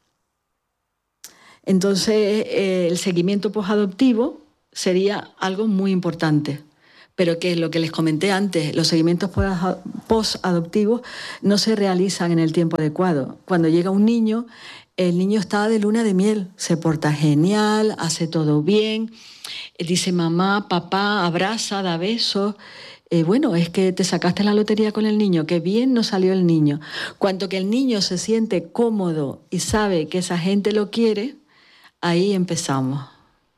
Entonces, eh, el seguimiento posadoptivo sería algo muy importante. Pero que lo que les comenté antes, los seguimientos posadoptivos no se realizan en el tiempo adecuado. Cuando llega un niño, el niño está de luna de miel, se porta genial, hace todo bien, dice mamá, papá, abraza, da besos. Eh, bueno, es que te sacaste la lotería con el niño, qué bien nos salió el niño. Cuanto que el niño se siente cómodo y sabe que esa gente lo quiere, ahí empezamos.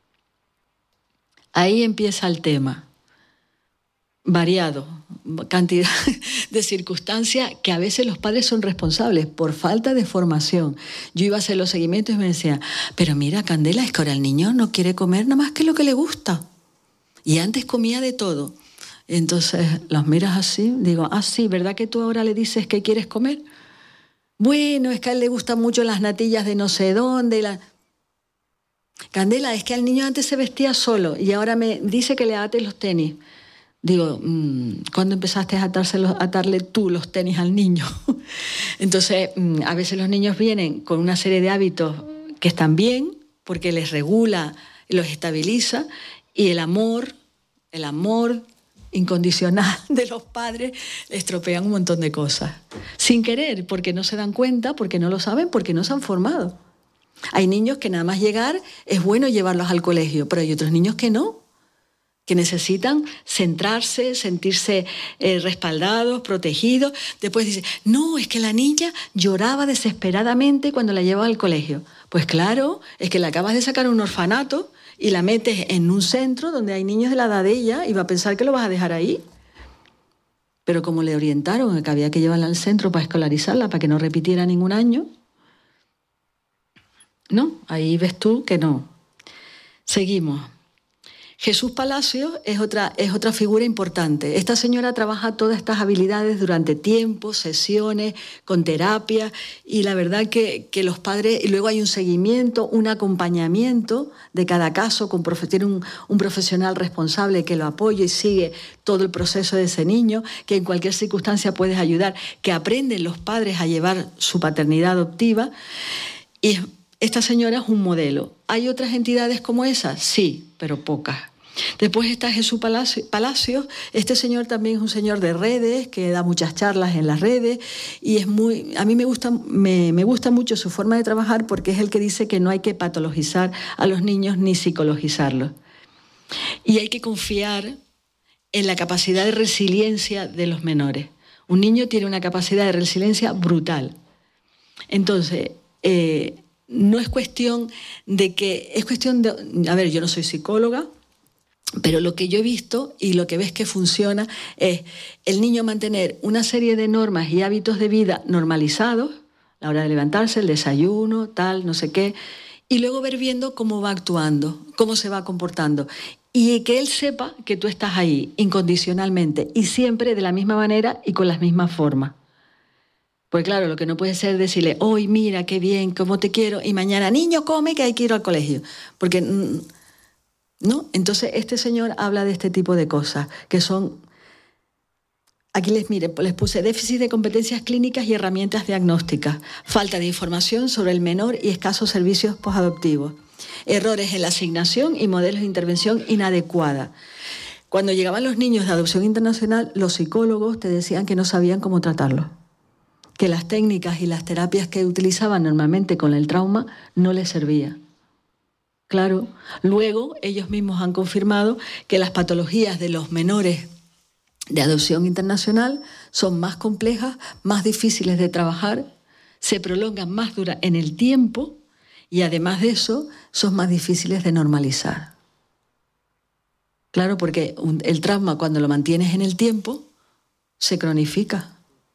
Ahí empieza el tema. Variado, cantidad de circunstancias que a veces los padres son responsables por falta de formación. Yo iba a hacer los seguimientos y me decía, pero mira, Candela, es que ahora el niño no quiere comer nada más que lo que le gusta. Y antes comía de todo. Entonces los miras así, digo, ah, sí, ¿verdad que tú ahora le dices que quieres comer? Bueno, es que a él le gustan mucho las natillas de no sé dónde. La... Candela, es que al niño antes se vestía solo y ahora me dice que le ate los tenis. Digo, ¿cuándo empezaste a, atárselos, a atarle tú los tenis al niño? Entonces, a veces los niños vienen con una serie de hábitos que están bien, porque les regula, los estabiliza, y el amor, el amor incondicional de los padres estropean un montón de cosas. Sin querer, porque no se dan cuenta, porque no lo saben, porque no se han formado. Hay niños que nada más llegar es bueno llevarlos al colegio, pero hay otros niños que no, que necesitan centrarse, sentirse eh, respaldados, protegidos. Después dice, no, es que la niña lloraba desesperadamente cuando la llevaba al colegio. Pues claro, es que la acabas de sacar a un orfanato y la metes en un centro donde hay niños de la edad de ella y va a pensar que lo vas a dejar ahí. Pero como le orientaron que había que llevarla al centro para escolarizarla, para que no repitiera ningún año, no, ahí ves tú que no. Seguimos. Jesús Palacios es otra, es otra figura importante. Esta señora trabaja todas estas habilidades durante tiempo, sesiones, con terapia, y la verdad que, que los padres, y luego hay un seguimiento, un acompañamiento de cada caso, con tiene un, un profesional responsable que lo apoya y sigue todo el proceso de ese niño, que en cualquier circunstancia puedes ayudar, que aprenden los padres a llevar su paternidad adoptiva, y esta señora es un modelo. ¿Hay otras entidades como esas? Sí, pero pocas. Después está Jesús Palacios. Este señor también es un señor de redes, que da muchas charlas en las redes, y es muy, a mí me gusta, me, me gusta mucho su forma de trabajar, porque es el que dice que no hay que patologizar a los niños ni psicologizarlos. Y hay que confiar en la capacidad de resiliencia de los menores. Un niño tiene una capacidad de resiliencia brutal. Entonces, eh, no es cuestión de que, es cuestión de, a ver, yo no soy psicóloga, pero lo que yo he visto y lo que ves que funciona es el niño mantener una serie de normas y hábitos de vida normalizados, la hora de levantarse, el desayuno, tal, no sé qué, y luego ver viendo cómo va actuando, cómo se va comportando, y que él sepa que tú estás ahí incondicionalmente y siempre de la misma manera y con las mismas formas. Pues claro, lo que no puede ser decirle, hoy mira, qué bien, cómo te quiero, y mañana, niño, come, que hay que ir al colegio. Porque, ¿no? Entonces, este señor habla de este tipo de cosas, que son, aquí les, mire, les puse déficit de competencias clínicas y herramientas diagnósticas, falta de información sobre el menor y escasos servicios posadoptivos, errores en la asignación y modelos de intervención inadecuada. Cuando llegaban los niños de adopción internacional, los psicólogos te decían que no sabían cómo tratarlos, que las técnicas y las terapias que utilizaban normalmente con el trauma no les servían. Claro, luego ellos mismos han confirmado que las patologías de los menores de adopción internacional son más complejas, más difíciles de trabajar, se prolongan más dura en el tiempo y además de eso son más difíciles de normalizar. Claro, porque el trauma cuando lo mantienes en el tiempo se cronifica.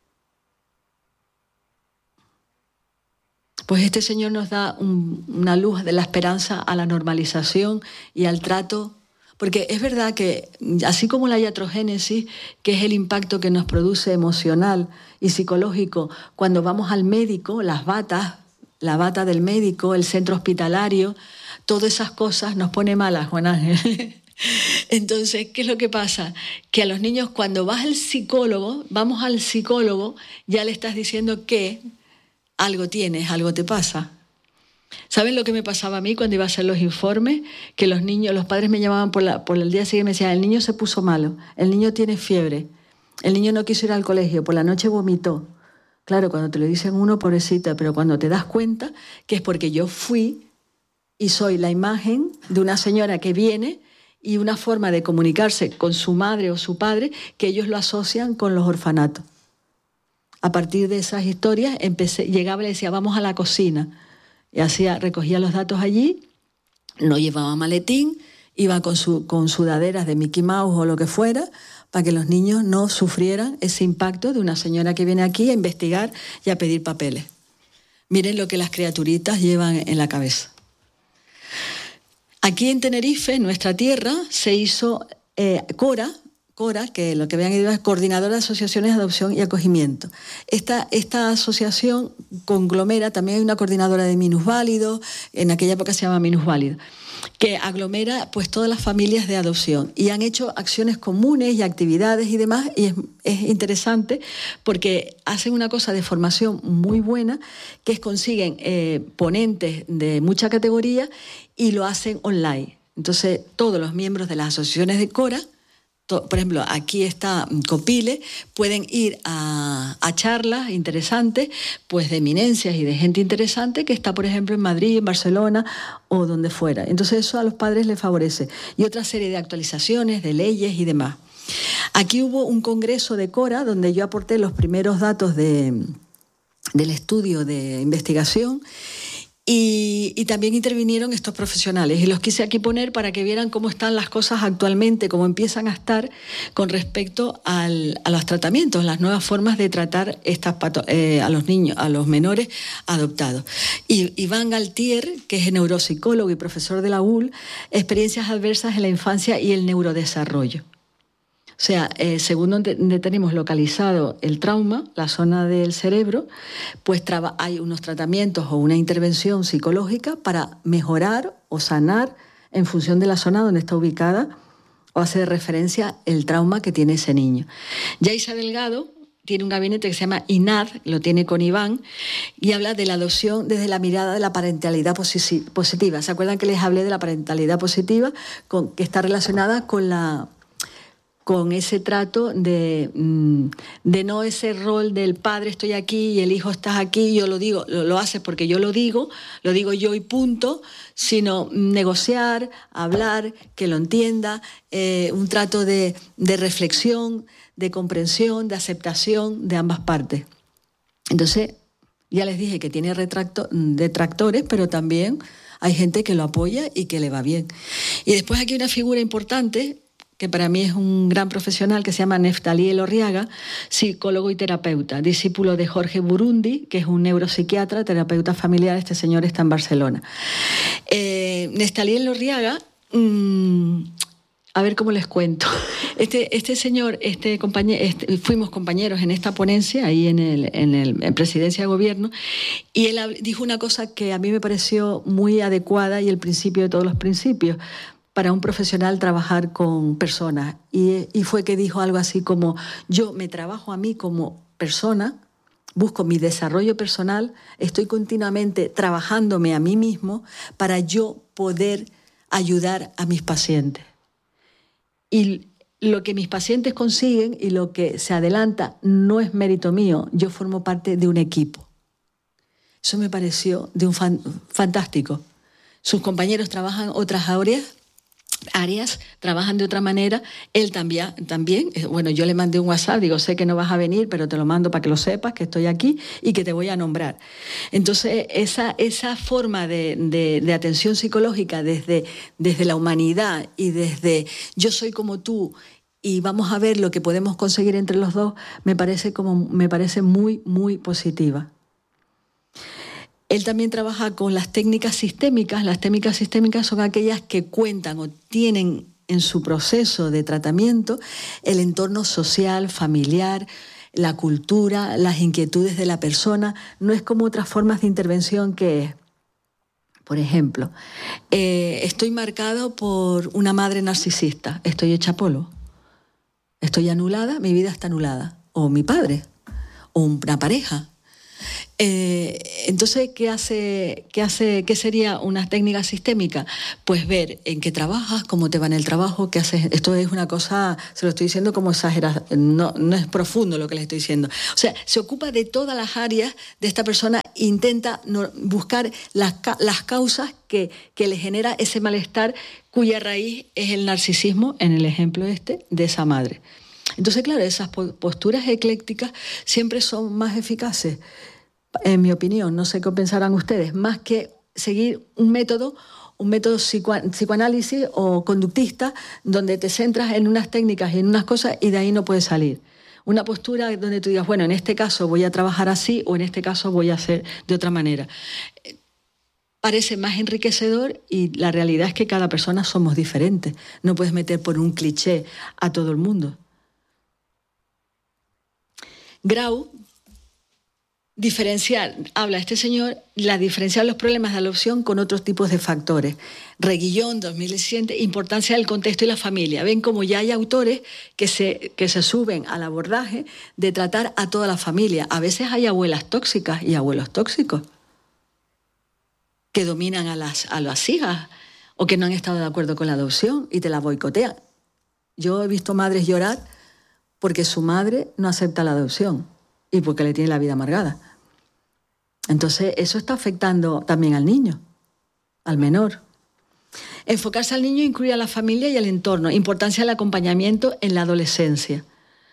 Pues este señor nos da un, una luz de la esperanza a la normalización y al trato, porque es verdad que así como la iatrogénesis, que es el impacto que nos produce emocional y psicológico cuando vamos al médico, las batas, la bata del médico, el centro hospitalario, todas esas cosas nos pone malas, Juan Ángel. Entonces, ¿qué es lo que pasa? Que a los niños, cuando vas al psicólogo, vamos al psicólogo, ya le estás diciendo que algo tienes, algo te pasa. ¿Saben lo que me pasaba a mí cuando iba a hacer los informes? Que los niños, los padres me llamaban por, la, por el día siguiente y me decían, el niño se puso malo, el niño tiene fiebre, el niño no quiso ir al colegio, por la noche vomitó. Claro, cuando te lo dicen uno, pobrecita, pero cuando te das cuenta que es porque yo fui y soy la imagen de una señora que viene y una forma de comunicarse con su madre o su padre que ellos lo asocian con los orfanatos. A partir de esas historias empecé, llegaba y le decía, vamos a la cocina. Y hacía, recogía los datos allí, no llevaba maletín, iba con, su, con sudaderas de Mickey Mouse o lo que fuera, para que los niños no sufrieran ese impacto de una señora que viene aquí a investigar y a pedir papeles. Miren lo que las criaturitas llevan en la cabeza. Aquí en Tenerife, en nuestra tierra, se hizo eh, CORA, CORA, que lo que vean es Coordinadora de Asociaciones de Adopción y Acogimiento. Esta, esta asociación conglomera, también hay una coordinadora de minusválidos, en aquella época se llama minusválidos, que aglomera pues todas las familias de adopción y han hecho acciones comunes y actividades y demás, y es, es interesante porque hacen una cosa de formación muy buena, que es consiguen eh, ponentes de mucha categoría y lo hacen online. Entonces todos los miembros de las asociaciones de CORA, to, por ejemplo aquí está Copile, pueden ir a, a charlas interesantes pues de eminencias y de gente interesante que está por ejemplo en Madrid, en Barcelona o donde fuera. Entonces eso a los padres les favorece. Y otra serie de actualizaciones, de leyes y demás. Aquí hubo un congreso de CORA donde yo aporté los primeros datos de, del estudio de investigación. Y, y también intervinieron estos profesionales y los quise aquí poner para que vieran cómo están las cosas actualmente, cómo empiezan a estar con respecto al, a los tratamientos, las nuevas formas de tratar estas pato- eh, a los niños, a los menores adoptados. Y Iván Galtier, que es neuropsicólogo y profesor de la U L, experiencias adversas en la infancia y el neurodesarrollo. O sea, eh, según donde, donde tenemos localizado el trauma, la zona del cerebro, pues traba, hay unos tratamientos o una intervención psicológica para mejorar o sanar en función de la zona donde está ubicada o hacer referencia el trauma que tiene ese niño. Yaisa Delgado tiene un gabinete que se llama I N A D, lo tiene con Iván, y habla de la adopción desde la mirada de la parentalidad positiva. ¿Se acuerdan que les hablé de la parentalidad positiva, con, que está relacionada con la... con ese trato de, de no ese rol del padre estoy aquí y el hijo estás aquí, yo lo digo, lo, lo haces porque yo lo digo, lo digo yo y punto, sino negociar, hablar, que lo entienda, eh, un trato de, de reflexión, de comprensión, de aceptación de ambas partes. Entonces, ya les dije que tiene retracto, detractores, pero también hay gente que lo apoya y que le va bien. Y después aquí hay una figura importante, que para mí es un gran profesional, que se llama Neftalí Elorriaga, psicólogo y terapeuta, discípulo de Jorge Burundi, que es un neuropsiquiatra, terapeuta familiar. Este señor está en Barcelona. Eh, Neftalí Elorriaga, mmm, a ver cómo les cuento. Este, este señor, este compañero, este, fuimos compañeros en esta ponencia, ahí en, el, en, el, en Presidencia de Gobierno, y él dijo una cosa que a mí me pareció muy adecuada y el principio de todos los principios para un profesional trabajar con personas. Y, y fue que dijo algo así como, yo me trabajo a mí como persona, busco mi desarrollo personal, estoy continuamente trabajándome a mí mismo para yo poder ayudar a mis pacientes. Y lo que mis pacientes consiguen y lo que se adelanta no es mérito mío, yo formo parte de un equipo. Eso me pareció de un fan, fantástico. Sus compañeros trabajan otras áreas, áreas, trabajan de otra manera, él también, también, bueno, yo le mandé un WhatsApp, digo, sé que no vas a venir, pero te lo mando para que lo sepas, que estoy aquí y que te voy a nombrar. Entonces, esa, esa forma de, de, de atención psicológica desde, desde la humanidad y desde yo soy como tú y vamos a ver lo que podemos conseguir entre los dos, me parece, como, me parece muy, muy positiva. Él también trabaja con las técnicas sistémicas. Las técnicas sistémicas son aquellas que cuentan o tienen en su proceso de tratamiento el entorno social, familiar, la cultura, las inquietudes de la persona. No es como otras formas de intervención que es Por ejemplo, eh, estoy marcado por una madre narcisista, estoy hecha polvo, estoy anulada, mi vida está anulada, o mi padre, o una pareja. Eh, entonces, ¿qué hace, qué hace, qué sería una técnica sistémica? Pues ver en qué trabajas, cómo te va en el trabajo, qué haces. Esto es una cosa, se lo estoy diciendo como exagerado, no, no es profundo lo que le estoy diciendo. O sea, se ocupa de todas las áreas de esta persona, intenta no, buscar las, las causas que, que le genera ese malestar, cuya raíz es el narcisismo, en el ejemplo este, de esa madre. Entonces, claro, esas posturas eclécticas siempre son más eficaces, en mi opinión, no sé qué pensarán ustedes, más que seguir un método, un método psico, psicoanálisis o conductista, donde te centras en unas técnicas y en unas cosas y de ahí no puedes salir. Una postura donde tú digas, bueno, en este caso voy a trabajar así o en este caso voy a hacer de otra manera. Parece más enriquecedor y la realidad es que cada persona somos diferentes. No puedes meter por un cliché a todo el mundo. Grau, diferenciar, habla este señor, la diferenciar los problemas de adopción con otros tipos de factores. Reguillón, dos mil diecisiete, importancia del contexto y la familia. Ven como ya hay autores que se, que se suben al abordaje de tratar a toda la familia. A veces hay abuelas tóxicas y abuelos tóxicos que dominan a las, a las hijas o que no han estado de acuerdo con la adopción y te la boicotean. Yo he visto madres llorar porque su madre no acepta la adopción y porque le tiene la vida amargada. Entonces, eso está afectando también al niño, al menor. Enfocarse al niño incluye a la familia y al entorno. Importancia del acompañamiento en la adolescencia.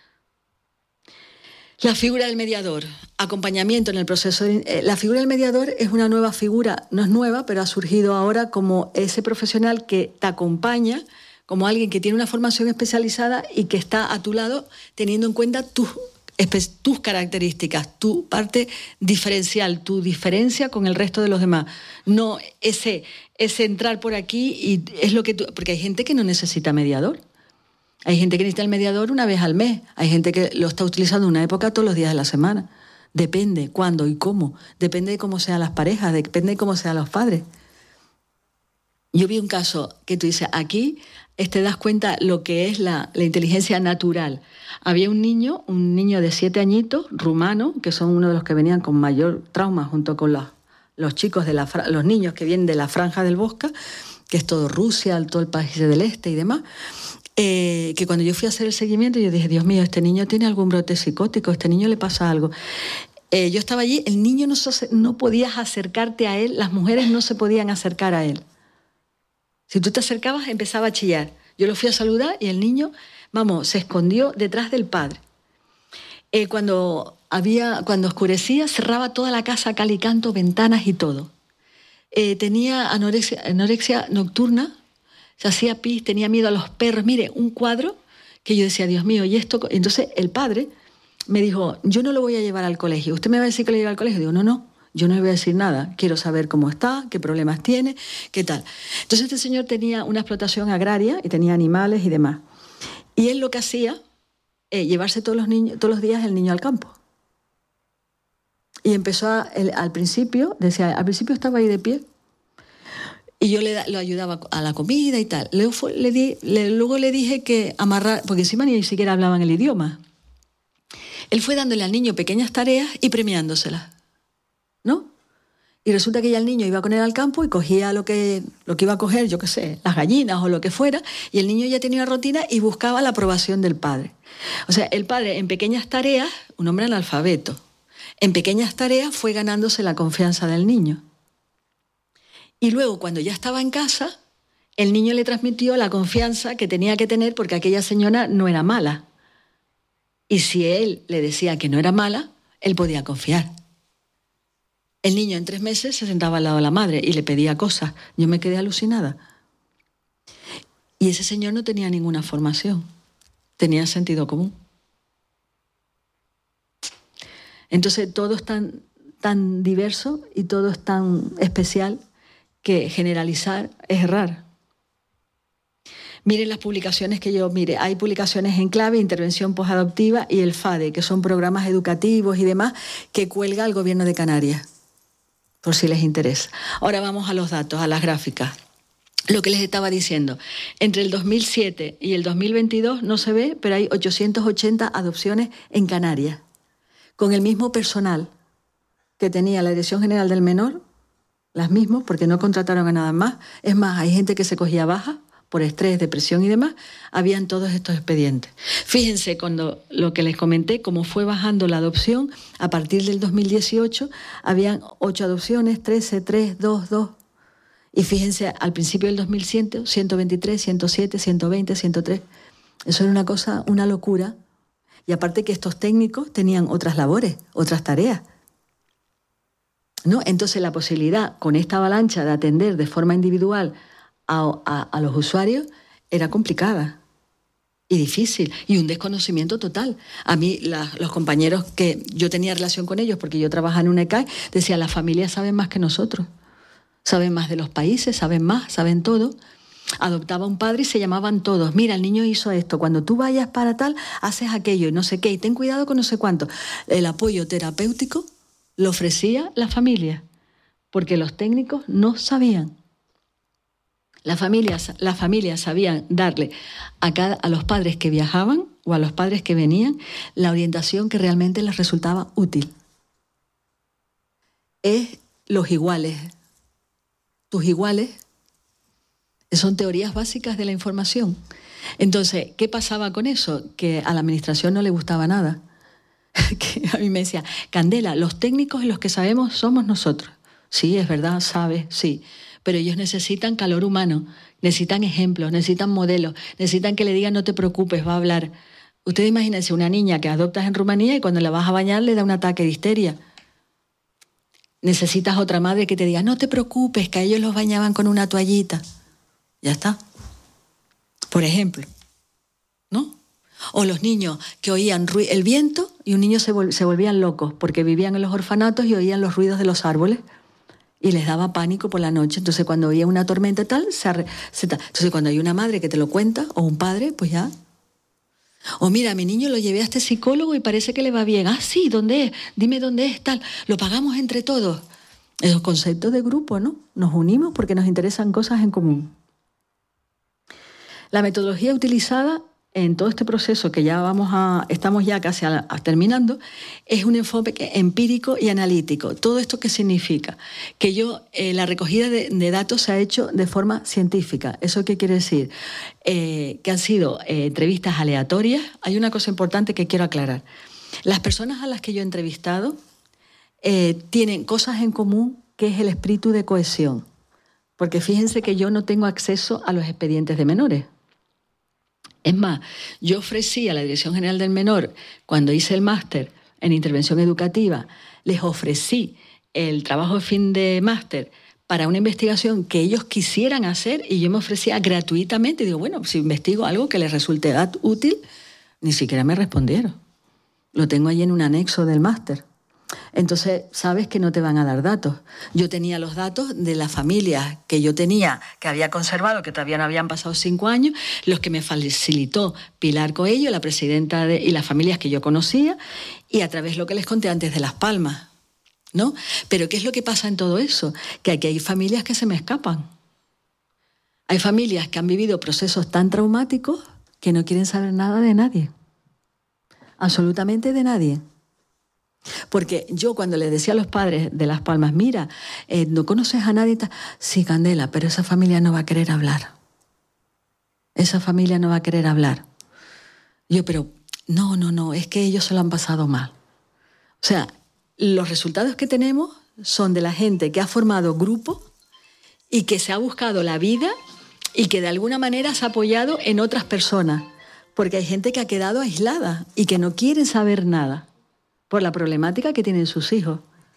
La figura del mediador. Acompañamiento en el proceso. De, la figura del mediador es una nueva figura, no es nueva, pero ha surgido ahora como ese profesional que te acompaña, como alguien que tiene una formación especializada y que está a tu lado teniendo en cuenta tus tus características, tu parte diferencial, tu diferencia con el resto de los demás. No ese, ese entrar por aquí y es lo que tú... Porque hay gente que no necesita mediador. Hay gente que necesita el mediador una vez al mes. Hay gente que lo está utilizando en una época todos los días de la semana. Depende cuándo y cómo. Depende de cómo sean las parejas, depende de cómo sean los padres. Yo vi un caso que tú dices, aquí te das cuenta lo que es la, la inteligencia natural. Había un niño, un niño de siete añitos, rumano, que son uno de los que venían con mayor trauma junto con los, los chicos, de la, los niños que vienen de la Franja del Bosca, que es todo Rusia, todo el país del este y demás, eh, que cuando yo fui a hacer el seguimiento yo dije, Dios mío, este niño tiene algún brote psicótico, este niño le pasa algo. Eh, yo estaba allí, el niño no, no podías acercarte a él, las mujeres no se podían acercar a él. Si tú te acercabas, empezaba a chillar. Yo lo fui a saludar y el niño, vamos, se escondió detrás del padre. Eh, cuando, había, cuando oscurecía, cerraba toda la casa, cal y canto, ventanas y todo. Eh, tenía anorexia, anorexia nocturna, se hacía pis, tenía miedo a los perros. Mire, un cuadro que yo decía, Dios mío, ¿y esto? Entonces el padre me dijo, yo no lo voy a llevar al colegio. ¿Usted me va a decir que lo lleve al colegio? Digo, no, no. Yo no le voy a decir nada, quiero saber cómo está, qué problemas tiene, qué tal. Entonces este señor tenía una explotación agraria y tenía animales y demás. Y él lo que hacía es llevarse todos los, niños, todos los días el niño al campo. Y empezó a, el, al principio, decía, al principio estaba ahí de pie y yo le, lo ayudaba a la comida y tal. Luego, fue, le di, le, luego le dije que amarrar, porque encima ni siquiera hablaban el idioma. Él fue dándole al niño pequeñas tareas y premiándoselas, ¿no? Y resulta que ya el niño iba con él al campo y cogía lo que, lo que iba a coger, yo qué sé, las gallinas o lo que fuera, y el niño ya tenía una rutina y buscaba la aprobación del padre. O sea, el padre en pequeñas tareas, un hombre analfabeto, en pequeñas tareas fue ganándose la confianza del niño. Y luego, cuando ya estaba en casa, el niño le transmitió la confianza que tenía que tener porque aquella señora no era mala. Y si él le decía que no era mala, él podía confiar. El niño en tres meses se sentaba al lado de la madre y le pedía cosas. Yo me quedé alucinada. Y ese señor no tenía ninguna formación. Tenía sentido común. Entonces todo es tan, tan diverso y todo es tan especial que generalizar es errar. Miren las publicaciones que yo... Mire, hay publicaciones en clave, intervención posadoptiva y el FADE, que son programas educativos y demás que cuelga el Gobierno de Canarias. por si les interesa. Ahora vamos a los datos, a las gráficas. Lo que les estaba diciendo, entre el dos mil siete y el dos mil veintidós no se ve, pero hay ochocientas ochenta adopciones en Canarias, con el mismo personal que tenía la Dirección General del Menor, las mismas, porque no contrataron a nada más. Es más, hay gente que se cogía baja por estrés, depresión y demás, habían todos estos expedientes. Fíjense, cuando lo que les comenté, cómo fue bajando la adopción, a partir del dos mil dieciocho habían ocho adopciones, trece, tres, dos, dos. Y fíjense, al principio del dos mil cien, ciento veintitrés, ciento siete, ciento veinte, ciento tres. Eso era una cosa, una locura. Y aparte que estos técnicos tenían otras labores, otras tareas, ¿no? Entonces la posibilidad, con esta avalancha, de atender de forma individual a, a, a los usuarios era complicada y difícil, y un desconocimiento total. A mí, la, los compañeros que yo tenía relación con ellos, porque yo trabajaba en una E C A E, decían, las familias saben más que nosotros. Saben más de los países, saben más, saben todo. Adoptaba un padre y se llamaban todos. Mira, el niño hizo esto. Cuando tú vayas para tal, haces aquello y no sé qué. Y ten cuidado con no sé cuánto. El apoyo terapéutico lo ofrecía la familia, porque los técnicos no sabían. Las familias, las familias sabían darle a, cada, a los padres que viajaban o a los padres que venían la orientación que realmente les resultaba útil. Es los iguales. Tus iguales son teorías básicas de la información. Entonces, ¿qué pasaba con eso? Que a la administración no le gustaba nada. Que a mí me decía, Candela, los técnicos y los que sabemos somos nosotros. Sí, es verdad, sabes, sí. Pero ellos necesitan calor humano, necesitan ejemplos, necesitan modelos, necesitan que le digan no te preocupes, va a hablar. Ustedes imagínense una niña que adoptas en Rumanía y cuando la vas a bañar le da un ataque de histeria. Necesitas otra madre que te diga, no te preocupes, que a ellos los bañaban con una toallita. Ya está. Por ejemplo, ¿no? O los niños que oían el viento y un niño se, vol se volvían locos porque vivían en los orfanatos y oían los ruidos de los árboles y les daba pánico por la noche. Entonces cuando oía una tormenta tal, se, se entonces cuando hay una madre que te lo cuenta o un padre, pues ya. O mira, a mi niño lo llevé a este psicólogo y parece que le va bien. Ah, sí, ¿dónde es? Dime dónde es, tal. Lo pagamos entre todos. Esos conceptos de grupo, ¿no? Nos unimos porque nos interesan cosas en común. La metodología utilizada en todo este proceso que ya vamos a, estamos ya casi a, a terminando, es un enfoque empírico y analítico. ¿Todo esto qué significa? Que yo, eh, la recogida de, de datos se ha hecho de forma científica. ¿Eso qué quiere decir? Eh, que han sido eh, entrevistas aleatorias. Hay una cosa importante que quiero aclarar. Las personas a las que yo he entrevistado eh, tienen cosas en común, que es el espíritu de cohesión. Porque fíjense que yo no tengo acceso a los expedientes de menores. Es más, yo ofrecí a la Dirección General del Menor, cuando hice el máster en intervención educativa, les ofrecí el trabajo de fin de máster para una investigación que ellos quisieran hacer y yo me ofrecía gratuitamente. Y digo, bueno, si investigo algo que les resulte útil, ni siquiera me respondieron. Lo tengo allí en un anexo del máster. Entonces, sabes que no te van a dar datos. Yo tenía los datos de las familias que yo tenía, que había conservado, que todavía no habían pasado cinco años, los que me facilitó Pilar Coello, la presidenta de, y las familias que yo conocía, y a través de lo que les conté antes de Las Palmas, ¿no? Pero ¿qué es lo que pasa en todo eso? Que aquí hay familias que se me escapan. Hay familias que han vivido procesos tan traumáticos que no quieren saber nada de nadie. Absolutamente de nadie. Porque yo cuando les decía a los padres de Las Palmas, mira, eh, ¿no conoces a nadie? Sí, Candela, pero esa familia no va a querer hablar. Esa familia no va a querer hablar. Yo, pero no, no, no, es que ellos se lo han pasado mal. O sea, los resultados que tenemos son de la gente que ha formado grupos y que se ha buscado la vida y que de alguna manera se ha apoyado en otras personas. Porque hay gente que ha quedado aislada y que no quieren saber nada por la problemática que tienen sus hijos.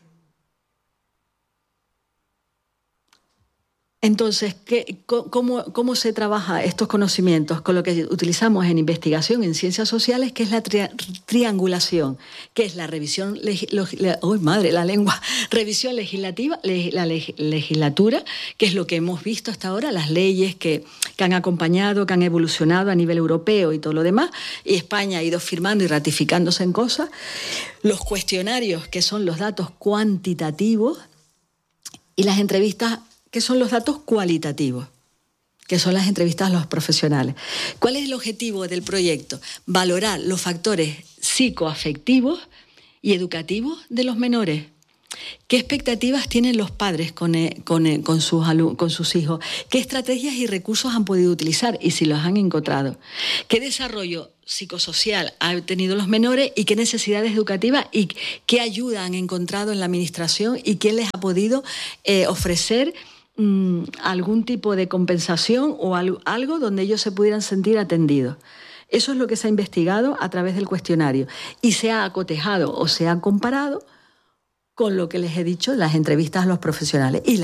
Entonces, ¿qué, cómo, ¿cómo se trabaja estos conocimientos? Con lo que utilizamos en investigación en ciencias sociales, que es la tri triangulación, que es la revisión, la, oh, madre, la lengua, revisión legislativa, leg, la leg, legislatura, que es lo que hemos visto hasta ahora, las leyes que, que han acompañado, que han evolucionado a nivel europeo y todo lo demás, y España ha ido firmando y ratificándose en cosas, los cuestionarios, que son los datos cuantitativos, Y las entrevistas, ¿qué son los datos cualitativos? Que son las entrevistas a los profesionales. ¿Cuál es el objetivo del proyecto? Valorar los factores psicoafectivos y educativos de los menores. ¿Qué expectativas tienen los padres con, con, con, sus, con sus hijos? ¿Qué estrategias y recursos han podido utilizar y si los han encontrado? ¿Qué desarrollo psicosocial han tenido los menores y qué necesidades educativas y qué ayuda han encontrado en la administración y quién les ha podido eh, ofrecer mmm, algún tipo de compensación o algo, algo donde ellos se pudieran sentir atendidos? Eso es lo que se ha investigado a través del cuestionario y se ha acotejado o se ha comparado con lo que les he dicho en las entrevistas a los profesionales. Y